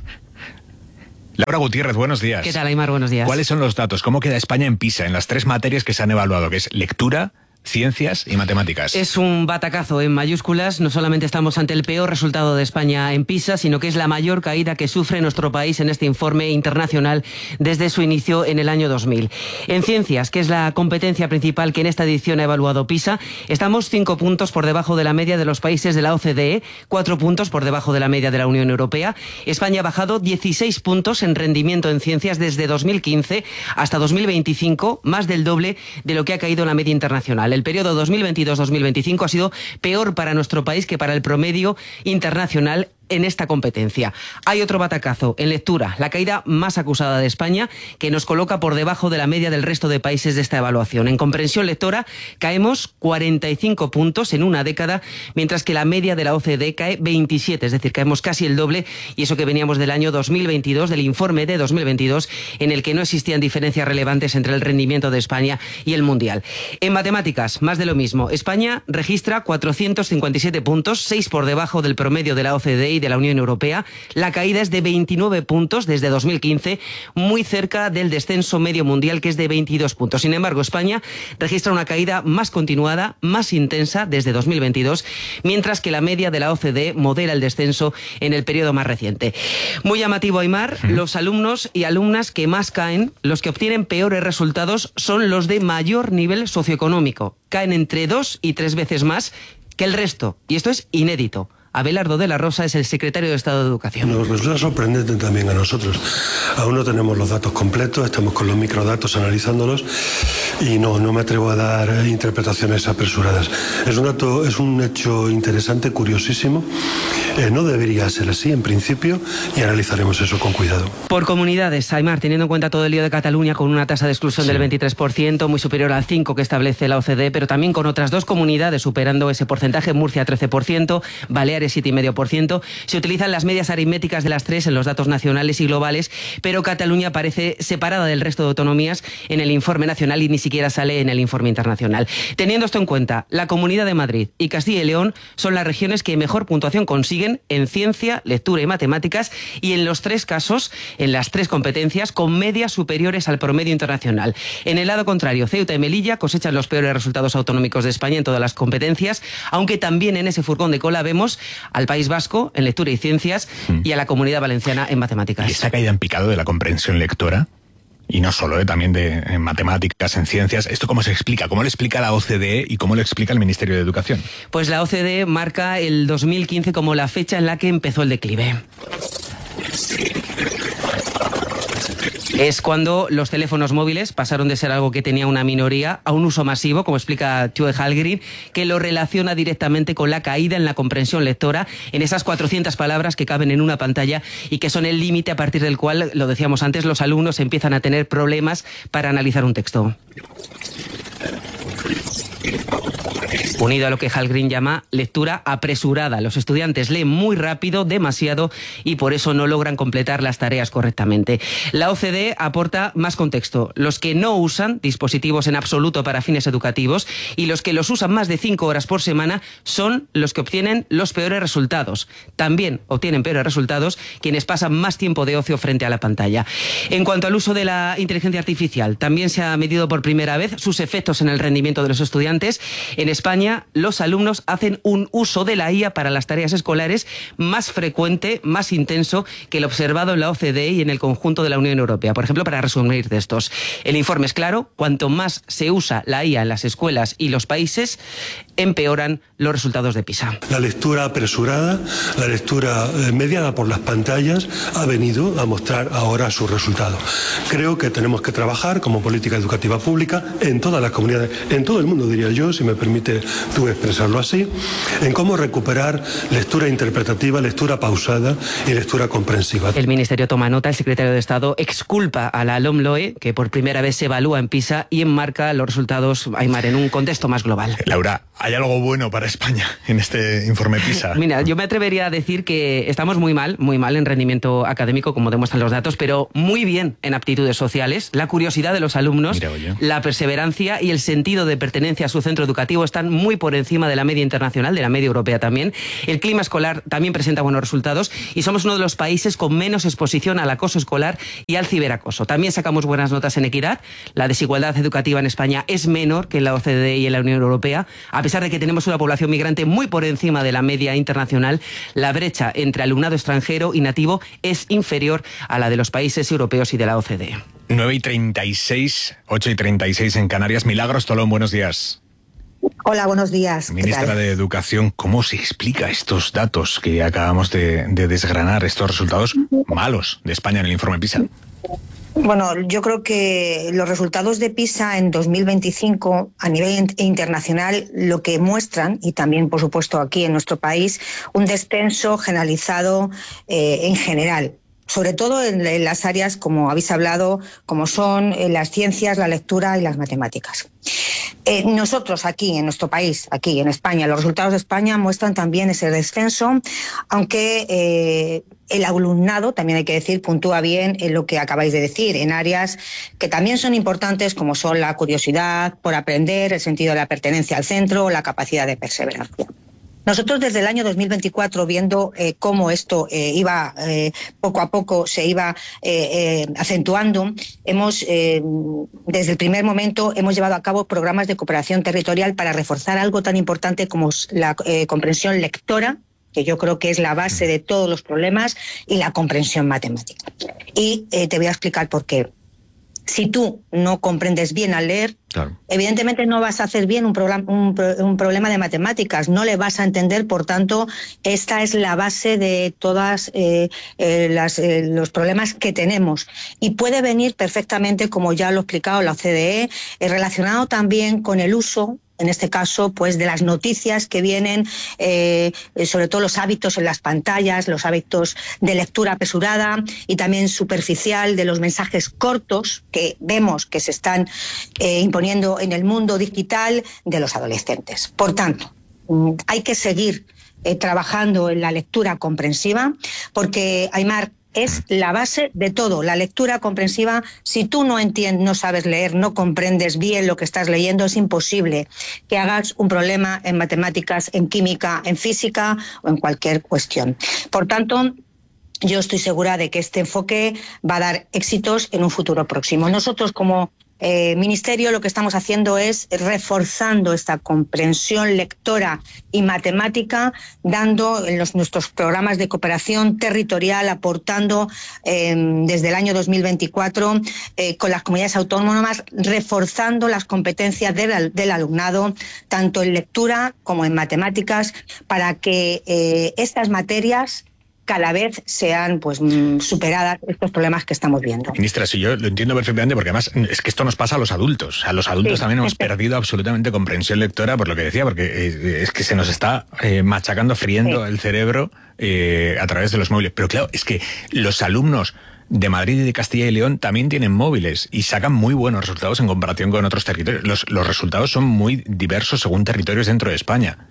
Laura Gutiérrez, buenos días. ¿Qué tal, Aymar? Buenos días. ¿Cuáles son los datos? ¿Cómo queda España en PISA en las 3 materias que se han evaluado, que es lectura, ciencias y matemáticas? Es un batacazo en mayúsculas. No solamente estamos ante el peor resultado de España en PISA, sino que es la mayor caída que sufre nuestro país en este informe internacional desde su inicio en el año 2000. En ciencias, que es la competencia principal que en esta edición ha evaluado PISA, estamos 5 puntos por debajo de la media de los países de la OCDE, 4 puntos por debajo de la media de la Unión Europea. España ha bajado 16 puntos en rendimiento en ciencias desde 2015 hasta 2025, más del doble de lo que ha caído en la media internacional. El periodo 2022-2025 ha sido peor para nuestro país que para el promedio internacional en esta competencia. Hay otro batacazo en lectura, la caída más acusada de España, que nos coloca por debajo de la media del resto de países de esta evaluación. En comprensión lectora caemos 45 puntos en una década, mientras que la media de la OCDE cae 27, es decir, caemos casi el doble, y eso que veníamos del año 2022, del informe de 2022, en el que no existían diferencias relevantes entre el rendimiento de España y el mundial. En matemáticas, más de lo mismo. España registra 457 puntos, 6 por debajo del promedio de la OCDE y de la Unión Europea. La caída es de 29 puntos desde 2015, muy cerca del descenso medio mundial, que es de 22 puntos. Sin embargo, España registra una caída más continuada, más intensa desde 2022, mientras que la media de la OCDE modera el descenso en el periodo más reciente. Muy llamativo, Aymar, los alumnos y alumnas que más caen, los que obtienen peores resultados, son los de mayor nivel socioeconómico. Caen entre 2 y 3 veces más que el resto, y esto es inédito. Abelardo de la Rosa es el secretario de Estado de Educación. Nos resulta sorprendente también a nosotros. Aún no tenemos los datos completos, estamos con los microdatos analizándolos y no me atrevo a dar interpretaciones apresuradas. Es un hecho interesante, curiosísimo. No debería ser así en principio y analizaremos eso con cuidado. Por comunidades, Aymar, teniendo en cuenta todo el lío de Cataluña con una tasa de exclusión del 23%, muy superior al 5% que establece la OCDE, pero también con otras 2 comunidades superando ese porcentaje, Murcia 13%, Baleares 7,5%. Se utilizan las medias aritméticas de las 3 en los datos nacionales y globales, pero Cataluña parece separada del resto de autonomías en el informe nacional y ni siquiera sale en el informe internacional. Teniendo esto en cuenta, la Comunidad de Madrid y Castilla y León son las regiones que mejor puntuación consiguen en ciencia, lectura y matemáticas, y en los 3 casos, en las 3 competencias, con medias superiores al promedio internacional. En el lado contrario, Ceuta y Melilla cosechan los peores resultados autonómicos de España en todas las competencias, aunque también en ese furgón de cola vemos al País Vasco en lectura y ciencias y a la Comunidad Valenciana en matemáticas. ¿Y esta caída en picado de la comprensión lectora? Y no solo, también en matemáticas, en ciencias. ¿Esto cómo se explica? ¿Cómo lo explica la OCDE y cómo lo explica el Ministerio de Educación? Pues la OCDE marca el 2015 como la fecha en la que empezó el declive. Es cuando los teléfonos móviles pasaron de ser algo que tenía una minoría a un uso masivo, como explica Tew Hallgren, que lo relaciona directamente con la caída en la comprensión lectora, en esas 400 palabras que caben en una pantalla y que son el límite a partir del cual, lo decíamos antes, los alumnos empiezan a tener problemas para analizar un texto. Unido a lo que Hallgren llama lectura apresurada. Los estudiantes leen muy rápido, demasiado, y por eso no logran completar las tareas correctamente. La OCDE aporta más contexto. Los que no usan dispositivos en absoluto para fines educativos y los que los usan más de 5 horas por semana son los que obtienen los peores resultados. También obtienen peores resultados quienes pasan más tiempo de ocio frente a la pantalla. En cuanto al uso de la inteligencia artificial, también se ha medido por primera vez sus efectos en el rendimiento de los estudiantes estudiantes. En España, los alumnos hacen un uso de la IA para las tareas escolares más frecuente, más intenso que el observado en la OCDE y en el conjunto de la Unión Europea. Por ejemplo, para resumir textos, el informe es claro: cuanto más se usa la IA en las escuelas y los países, empeoran los resultados de PISA. La lectura apresurada, la lectura mediada por las pantallas ha venido a mostrar ahora sus resultados. Creo que tenemos que trabajar como política educativa pública en todas las comunidades, en todo el mundo, diría yo, si me permite tú expresarlo así, en cómo recuperar lectura interpretativa, lectura pausada y lectura comprensiva. El Ministerio toma nota. El secretario de Estado exculpa a la LOMLOE, que por primera vez se evalúa en PISA, y enmarca los resultados, Aymar, en un contexto más global. Laura, ¿hay algo bueno para España en este informe PISA? Mira, yo me atrevería a decir que estamos muy mal en rendimiento académico, como demuestran los datos, pero muy bien en aptitudes sociales. La curiosidad de los alumnos, la perseverancia y el sentido de pertenencia a su centro educativo están muy por encima de la media internacional, de la media europea también. El clima escolar también presenta buenos resultados y somos uno de los países con menos exposición al acoso escolar y al ciberacoso. También sacamos buenas notas en equidad. La desigualdad educativa en España es menor que en la OCDE y en la Unión Europea. A pesar de que tenemos una población migrante muy por encima de la media internacional, la brecha entre alumnado extranjero y nativo es inferior a la de los países europeos y de la OCDE. 9:36, 8:36 en Canarias. Milagros Tolón, buenos días. Hola, buenos días. Ministra de Educación, ¿cómo se explica estos datos que acabamos de desgranar, estos resultados malos de España en el informe PISA? Bueno, yo creo que los resultados de PISA en 2025 a nivel internacional lo que muestran, y también por supuesto aquí en nuestro país, un descenso generalizado en general. Sobre todo en las áreas, como habéis hablado, como son las ciencias, la lectura y las matemáticas. Nosotros aquí, en nuestro país, aquí en España, los resultados de España muestran también ese descenso, aunque el alumnado, también hay que decir, puntúa bien en lo que acabáis de decir, en áreas que también son importantes, como son la curiosidad por aprender, el sentido de la pertenencia al centro, la capacidad de perseverancia. Nosotros desde el año 2024, viendo cómo esto iba poco a poco se iba acentuando, desde el primer momento hemos llevado a cabo programas de cooperación territorial para reforzar algo tan importante como la comprensión lectora, que yo creo que es la base de todos los problemas, y la comprensión matemática. Y te voy a explicar por qué. Si tú no comprendes bien al leer, claro, evidentemente no vas a hacer bien un problema de matemáticas, no le vas a entender. Por tanto, esta es la base de todos los problemas que tenemos. Y puede venir perfectamente, como ya lo ha explicado la OCDE, relacionado también con el uso, en este caso, pues de las noticias que vienen, sobre todo los hábitos en las pantallas, los hábitos de lectura apresurada y también superficial, de los mensajes cortos que vemos que se están imponiendo en el mundo digital de los adolescentes. Por tanto, hay que seguir trabajando en la lectura comprensiva, porque, Aymar, es la base de todo, la lectura comprensiva. Si tú no entiendes, no sabes leer, no comprendes bien lo que estás leyendo, es imposible que hagas un problema en matemáticas, en química, en física o en cualquier cuestión. Por tanto, yo estoy segura de que este enfoque va a dar éxitos en un futuro próximo. Nosotros, como Ministerio, lo que estamos haciendo es reforzando esta comprensión lectora y matemática, dando en nuestros programas de cooperación territorial, aportando desde el año 2024 con las comunidades autónomas, reforzando las competencias del alumnado, tanto en lectura como en matemáticas, para que estas materias cada vez sean superadas estos problemas que estamos viendo. Ministra, sí, yo lo entiendo perfectamente, porque además es que esto nos pasa a los adultos. A los adultos también hemos perdido absolutamente comprensión lectora, por lo que decía, porque es que se nos está machacando, friendo el cerebro a través de los móviles. Pero claro, es que los alumnos de Madrid y de Castilla y León también tienen móviles y sacan muy buenos resultados en comparación con otros territorios. Los resultados son muy diversos según territorios dentro de España.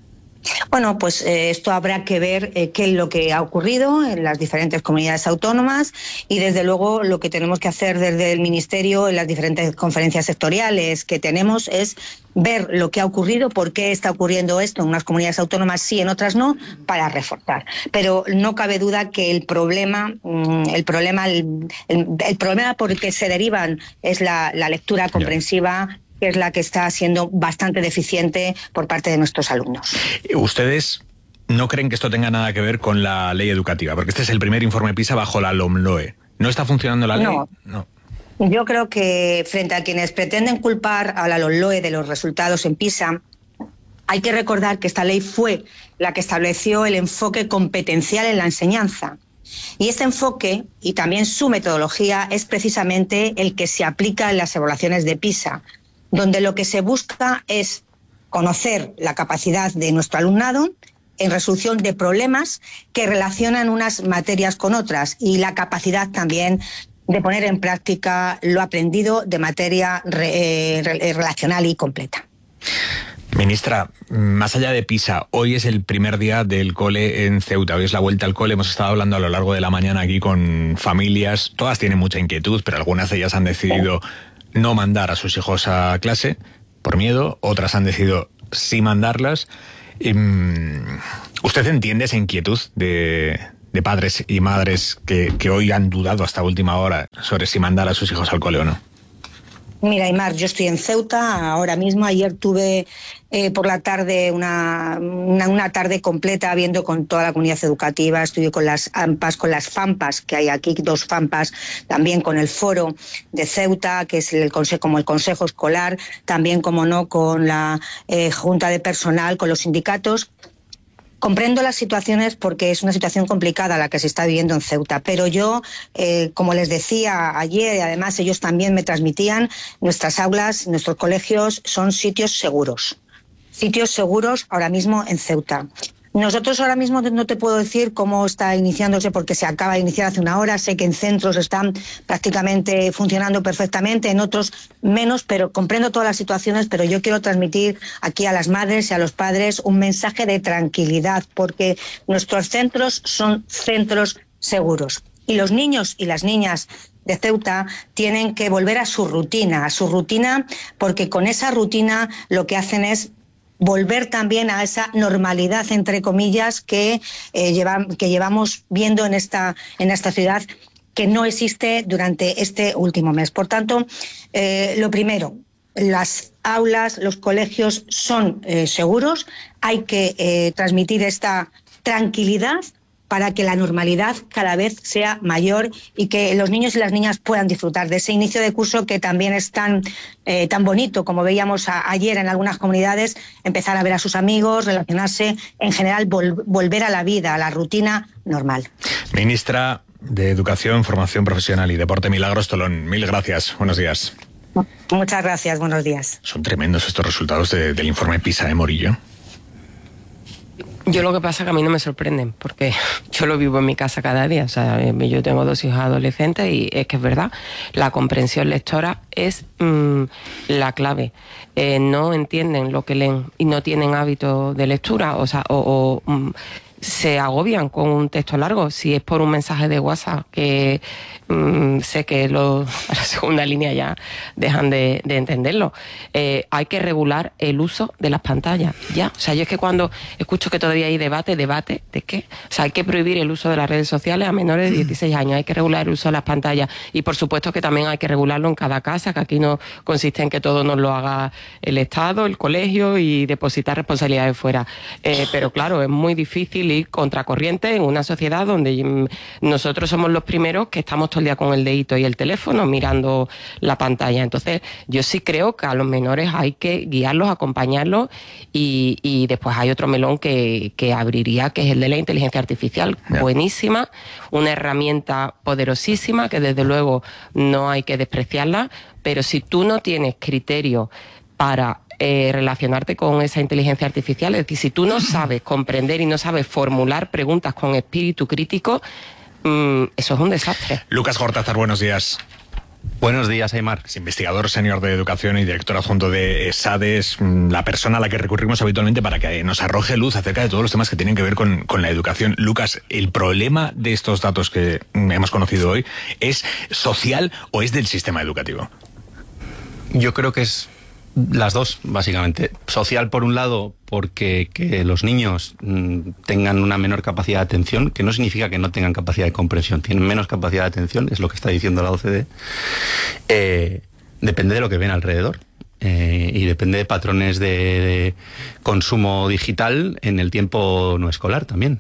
Bueno, pues esto habrá que ver qué es lo que ha ocurrido en las diferentes comunidades autónomas, y desde luego lo que tenemos que hacer desde el Ministerio en las diferentes conferencias sectoriales que tenemos es ver lo que ha ocurrido, por qué está ocurriendo esto en unas comunidades autónomas sí, en otras no, para reforzar. Pero no cabe duda que el problema por el que se derivan es la lectura comprensiva, que es la que está siendo bastante deficiente por parte de nuestros alumnos. ¿Ustedes no creen que esto tenga nada que ver con la ley educativa? Porque este es el primer informe PISA bajo la LOMLOE. ¿No está funcionando la ley? No. Yo creo que frente a quienes pretenden culpar a la LOMLOE de los resultados en PISA, hay que recordar que esta ley fue la que estableció el enfoque competencial en la enseñanza. Y este enfoque, y también su metodología, es precisamente el que se aplica en las evaluaciones de PISA, donde lo que se busca es conocer la capacidad de nuestro alumnado en resolución de problemas que relacionan unas materias con otras y la capacidad también de poner en práctica lo aprendido de materia relacional y completa. Ministra, más allá de PISA, hoy es el primer día del cole en Ceuta, hoy es la vuelta al cole, hemos estado hablando a lo largo de la mañana aquí con familias, todas tienen mucha inquietud, pero algunas de ellas han decidido no mandar a sus hijos a clase por miedo, otras han decidido sí mandarlas. ¿Usted entiende esa inquietud de padres y madres que hoy han dudado hasta última hora sobre si mandar a sus hijos al cole o no? Mira, Aymar, yo estoy en Ceuta ahora mismo. Ayer tuve por la tarde una tarde completa viendo con toda la comunidad educativa. Estuve con las AMPAs, con las FAMPAs, que hay aquí, 2 FAMPAs, también con el foro de Ceuta, que es como el Consejo Escolar, también, como no, con la Junta de Personal, con los sindicatos. Comprendo las situaciones porque es una situación complicada la que se está viviendo en Ceuta, pero yo, como les decía ayer, y además ellos también me transmitían, nuestras aulas, nuestros colegios son sitios seguros ahora mismo en Ceuta. Nosotros ahora mismo no te puedo decir cómo está iniciándose porque se acaba de iniciar hace una hora. Sé que en centros están prácticamente funcionando perfectamente, en otros menos, pero comprendo todas las situaciones, pero yo quiero transmitir aquí a las madres y a los padres un mensaje de tranquilidad porque nuestros centros son centros seguros. Y los niños y las niñas de Ceuta tienen que volver a su rutina porque con esa rutina lo que hacen es volver también a esa normalidad, entre comillas, que llevamos viendo en esta ciudad, que no existe durante este último mes. Por tanto, lo primero, las aulas, los colegios son seguros, hay que transmitir esta tranquilidad para que la normalidad cada vez sea mayor y que los niños y las niñas puedan disfrutar de ese inicio de curso que también es tan bonito, como veíamos ayer en algunas comunidades, empezar a ver a sus amigos, relacionarse, en general volver a la vida, a la rutina normal. Ministra de Educación, Formación Profesional y Deporte, Milagros Tolón, mil gracias, buenos días. Muchas gracias, buenos días. Son tremendos estos resultados del informe PISA de Morillo. Yo lo que pasa es que a mí no me sorprenden, porque yo lo vivo en mi casa cada día. O sea, yo tengo 2 hijos adolescentes y es que es verdad, la comprensión lectora es la clave. No entienden lo que leen y no tienen hábito de lectura, o se agobian con un texto largo. Si es por un mensaje de WhatsApp, que sé que a la segunda línea ya dejan de entenderlo. Hay que regular el uso de las pantallas, ya. O sea, yo es que cuando escucho que todavía hay debate, ¿de qué? O sea, hay que prohibir el uso de las redes sociales a menores de 16 años, hay que regular el uso de las pantallas y por supuesto que también hay que regularlo en cada casa, que aquí no consiste en que todo nos lo haga el Estado, el colegio y depositar responsabilidades fuera. Pero claro, es muy difícil ir contracorriente en una sociedad donde nosotros somos los primeros que estamos todo el día con el dedito y el teléfono mirando la pantalla. Entonces, yo sí creo que a los menores hay que guiarlos, acompañarlos y después hay otro melón que abriría, que es el de la inteligencia artificial. Yeah. Buenísima, una herramienta poderosísima que desde luego no hay que despreciarla, pero si tú no tienes criterio para relacionarte con esa inteligencia artificial, es decir, si tú no sabes comprender y no sabes formular preguntas con espíritu crítico, eso es un desastre. Lucas Gortázar, buenos días. Buenos días, Aymar. Es investigador senior de educación y director adjunto de ESADE, es la persona a la que recurrimos habitualmente para que nos arroje luz acerca de todos los temas que tienen que ver con la educación. Lucas, ¿el problema de estos datos que hemos conocido hoy es social o es del sistema educativo? Yo creo que es las dos, básicamente. Social, por un lado, porque que los niños tengan una menor capacidad de atención, que no significa que no tengan capacidad de comprensión, tienen menos capacidad de atención, es lo que está diciendo la OCDE. Depende de lo que ven alrededor. y depende de patrones de consumo digital en el tiempo no escolar también.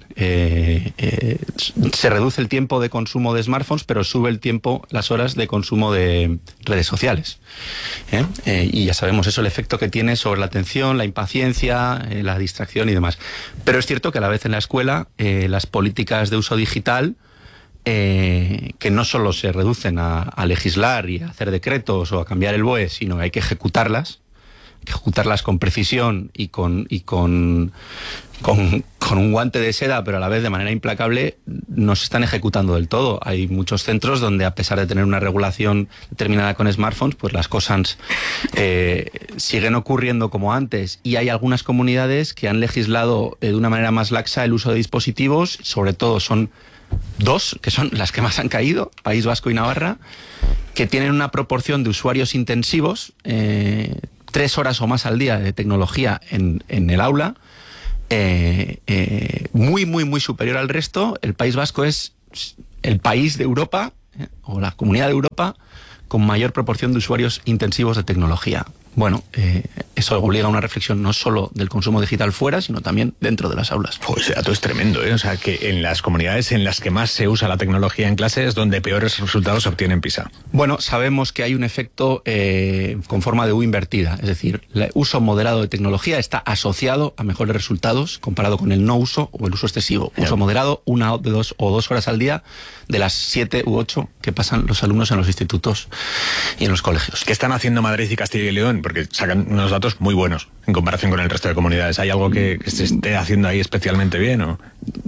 Se reduce el tiempo de consumo de smartphones, pero sube el tiempo, las horas de consumo de redes sociales. Y ya sabemos eso, el efecto que tiene sobre la atención, la impaciencia, la distracción y demás. Pero es cierto que a la vez en la escuela las políticas de uso digital, que no solo se reducen a legislar y a hacer decretos o a cambiar el BOE, sino que hay que ejecutarlas con precisión y con un guante de seda, pero a la vez de manera implacable, no se están ejecutando del todo. Hay muchos centros donde, a pesar de tener una regulación determinada con smartphones, pues las cosas siguen ocurriendo como antes, y hay algunas comunidades que han legislado de una manera más laxa el uso de dispositivos. Sobre todo son dos, que son las que más han caído, País Vasco y Navarra, que tienen una proporción de usuarios intensivos, 3 horas o más al día de tecnología en el aula, muy superior al resto. El País Vasco es el país de Europa, o la comunidad de Europa, con mayor proporción de usuarios intensivos de tecnología. Bueno, eso obliga a una reflexión no solo del consumo digital fuera, sino también dentro de las aulas. Pues ese dato es tremendo, ¿eh? O sea, que en las comunidades en las que más se usa la tecnología en clase es donde peores resultados se obtienen en PISA. Bueno, sabemos que hay un efecto con forma de U invertida, es decir, el uso moderado de tecnología está asociado a mejores resultados comparado con el no uso o el uso excesivo. Uso moderado, 1, 2 o 2 horas al día de las 7 u 8 que pasan los alumnos en los institutos y en los colegios. ¿Qué están haciendo Madrid y Castilla y León? Porque sacan unos datos muy buenos en comparación con el resto de comunidades. ¿Hay algo que se esté haciendo ahí especialmente bien, o...?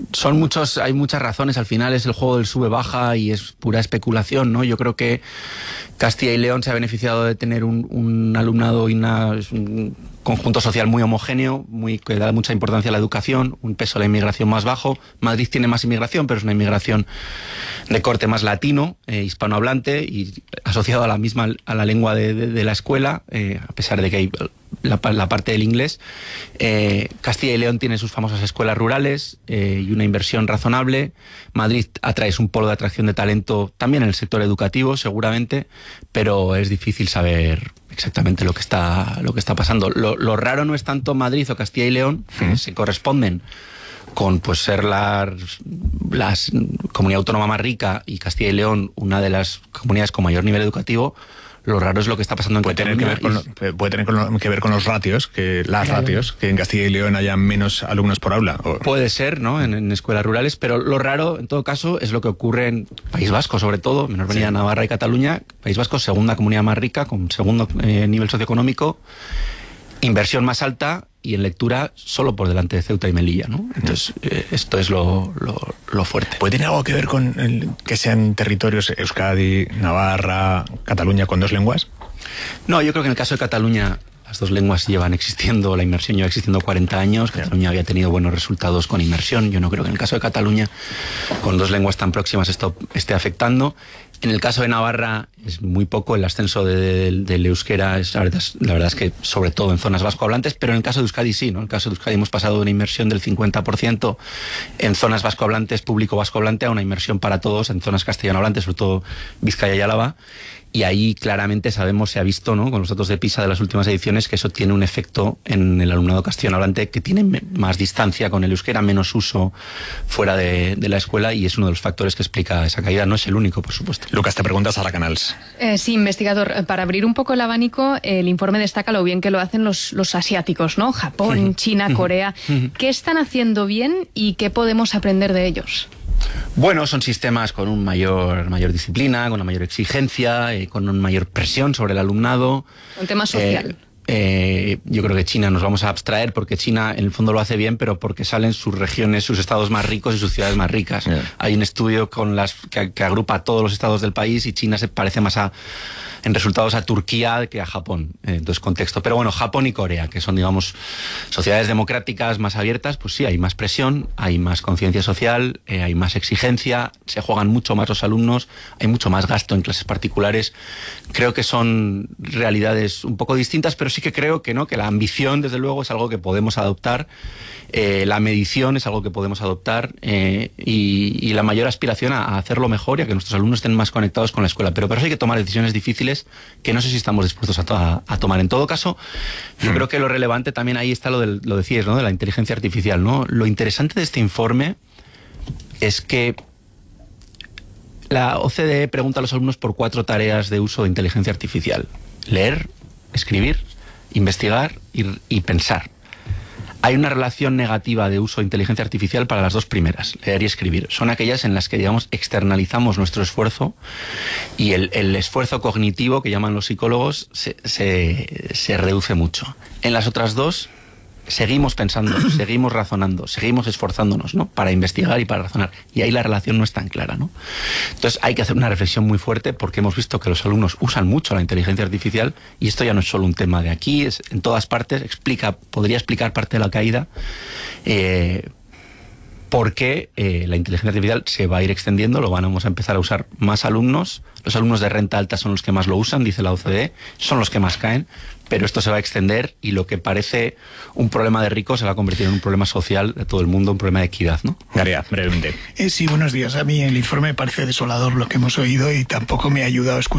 Hay muchas razones. Al final es el juego del sube-baja y es pura especulación, ¿no? Yo creo que Castilla y León se ha beneficiado de tener un alumnado y un conjunto social muy homogéneo, que da mucha importancia a la educación, un peso de la inmigración más bajo. Madrid tiene más inmigración, pero es una inmigración de corte más latino, hispanohablante, y asociado a la lengua de la escuela, a pesar de que hay la parte del inglés. Castilla y León tiene sus famosas escuelas rurales y una inversión razonable. Madrid atrae un polo de atracción de talento también en el sector educativo, seguramente, pero es difícil saber exactamente lo que está pasando. Lo raro no es tanto Madrid o Castilla y León, que se corresponden con ser la comunidad autónoma más rica, y Castilla y León una de las comunidades con mayor nivel educativo. Lo raro es lo que está pasando en Cataluña. Puede tener que ver con los ratios, ratios, que en Castilla y León haya menos alumnos por aula. Puede ser, ¿no? En escuelas rurales, pero lo raro, en todo caso, es lo que ocurre en País Vasco, sobre todo, menor venida Navarra y Cataluña. País Vasco, segunda comunidad más rica, con segundo nivel socioeconómico, inversión más alta, y en lectura solo por delante de Ceuta y Melilla, ¿no? Entonces, esto es lo fuerte. ¿Puede tener algo que ver con que sean territorios Euskadi, Navarra, Cataluña con 2 lenguas? No, yo creo que en el caso de Cataluña las 2 lenguas llevan existiendo, la inmersión lleva existiendo 40 años, Cataluña había tenido buenos resultados con inmersión. Yo no creo que en el caso de Cataluña, con 2 lenguas tan próximas, esto esté afectando. En el caso de Navarra es muy poco el ascenso del euskera, la verdad es que sobre todo en zonas vascohablantes, pero en el caso de Euskadi sí, ¿no? En el caso de Euskadi hemos pasado de una inmersión del 50% en zonas vascohablantes, público vascohablante, a una inmersión para todos en zonas castellanohablantes, sobre todo Vizcaya y Álava. Y ahí claramente sabemos, se ha visto, ¿no?, con los datos de PISA de las últimas ediciones, que eso tiene un efecto en el alumnado castellanohablante, que tiene más distancia con el euskera, menos uso fuera de la escuela, y es uno de los factores que explica esa caída. No es el único, por supuesto. Lucas, te pregunta Sara Canals. Sí, investigador, para abrir un poco el abanico, el informe destaca lo bien que lo hacen los asiáticos, ¿no? Japón, China, Corea. ¿Qué están haciendo bien y qué podemos aprender de ellos? Bueno, son sistemas con una mayor disciplina, con una mayor exigencia, con una mayor presión sobre el alumnado. Un tema social. Yo creo que China nos vamos a abstraer, porque China en el fondo lo hace bien, pero porque salen sus regiones, sus estados más ricos y sus ciudades más ricas. Hay un estudio que agrupa a todos los estados del país, y China se parece más en resultados a Turquía que a Japón, entonces contexto. Pero bueno, Japón y Corea, que son, digamos, sociedades democráticas más abiertas, pues sí, hay más presión, hay más conciencia social, hay más exigencia, se juegan mucho más los alumnos, hay mucho más gasto en clases particulares. Creo que son realidades un poco distintas, pero sí sí que creo que no, que la ambición, desde luego, es algo que podemos adoptar, la medición es algo que podemos adoptar, y la mayor aspiración a hacerlo mejor y a que nuestros alumnos estén más conectados con la escuela. Pero para eso hay que tomar decisiones difíciles que no sé si estamos dispuestos a tomar. En todo caso, yo creo que lo relevante también ahí está lo decías, ¿no?, de la inteligencia artificial, ¿no? Lo interesante de este informe es que la OCDE pregunta a los alumnos por 4 tareas de uso de inteligencia artificial: leer, escribir, investigar y pensar. Hay una relación negativa de uso de inteligencia artificial para las 2 primeras, leer y escribir. Son aquellas en las que, digamos, externalizamos nuestro esfuerzo, y el esfuerzo cognitivo, que llaman los psicólogos, se reduce mucho. En las otras 2 seguimos pensando, seguimos razonando, seguimos esforzándonos, ¿no?, para investigar y para razonar. Y ahí la relación no es tan clara, ¿no? Entonces hay que hacer una reflexión muy fuerte, porque hemos visto que los alumnos usan mucho la inteligencia artificial, y esto ya no es solo un tema de aquí, es en todas partes. Podría explicar parte de la caída, porque la inteligencia artificial se va a ir extendiendo, lo vamos a empezar a usar más alumnos. Los alumnos de renta alta son los que más lo usan, dice la OCDE, son los que más caen, pero esto se va a extender, y lo que parece un problema de ricos se va a convertir en un problema social de todo el mundo, un problema de equidad, ¿no? Garea, brevemente. Sí, buenos días. A mí el informe me parece desolador lo que hemos oído, y tampoco me ha ayudado a escuchar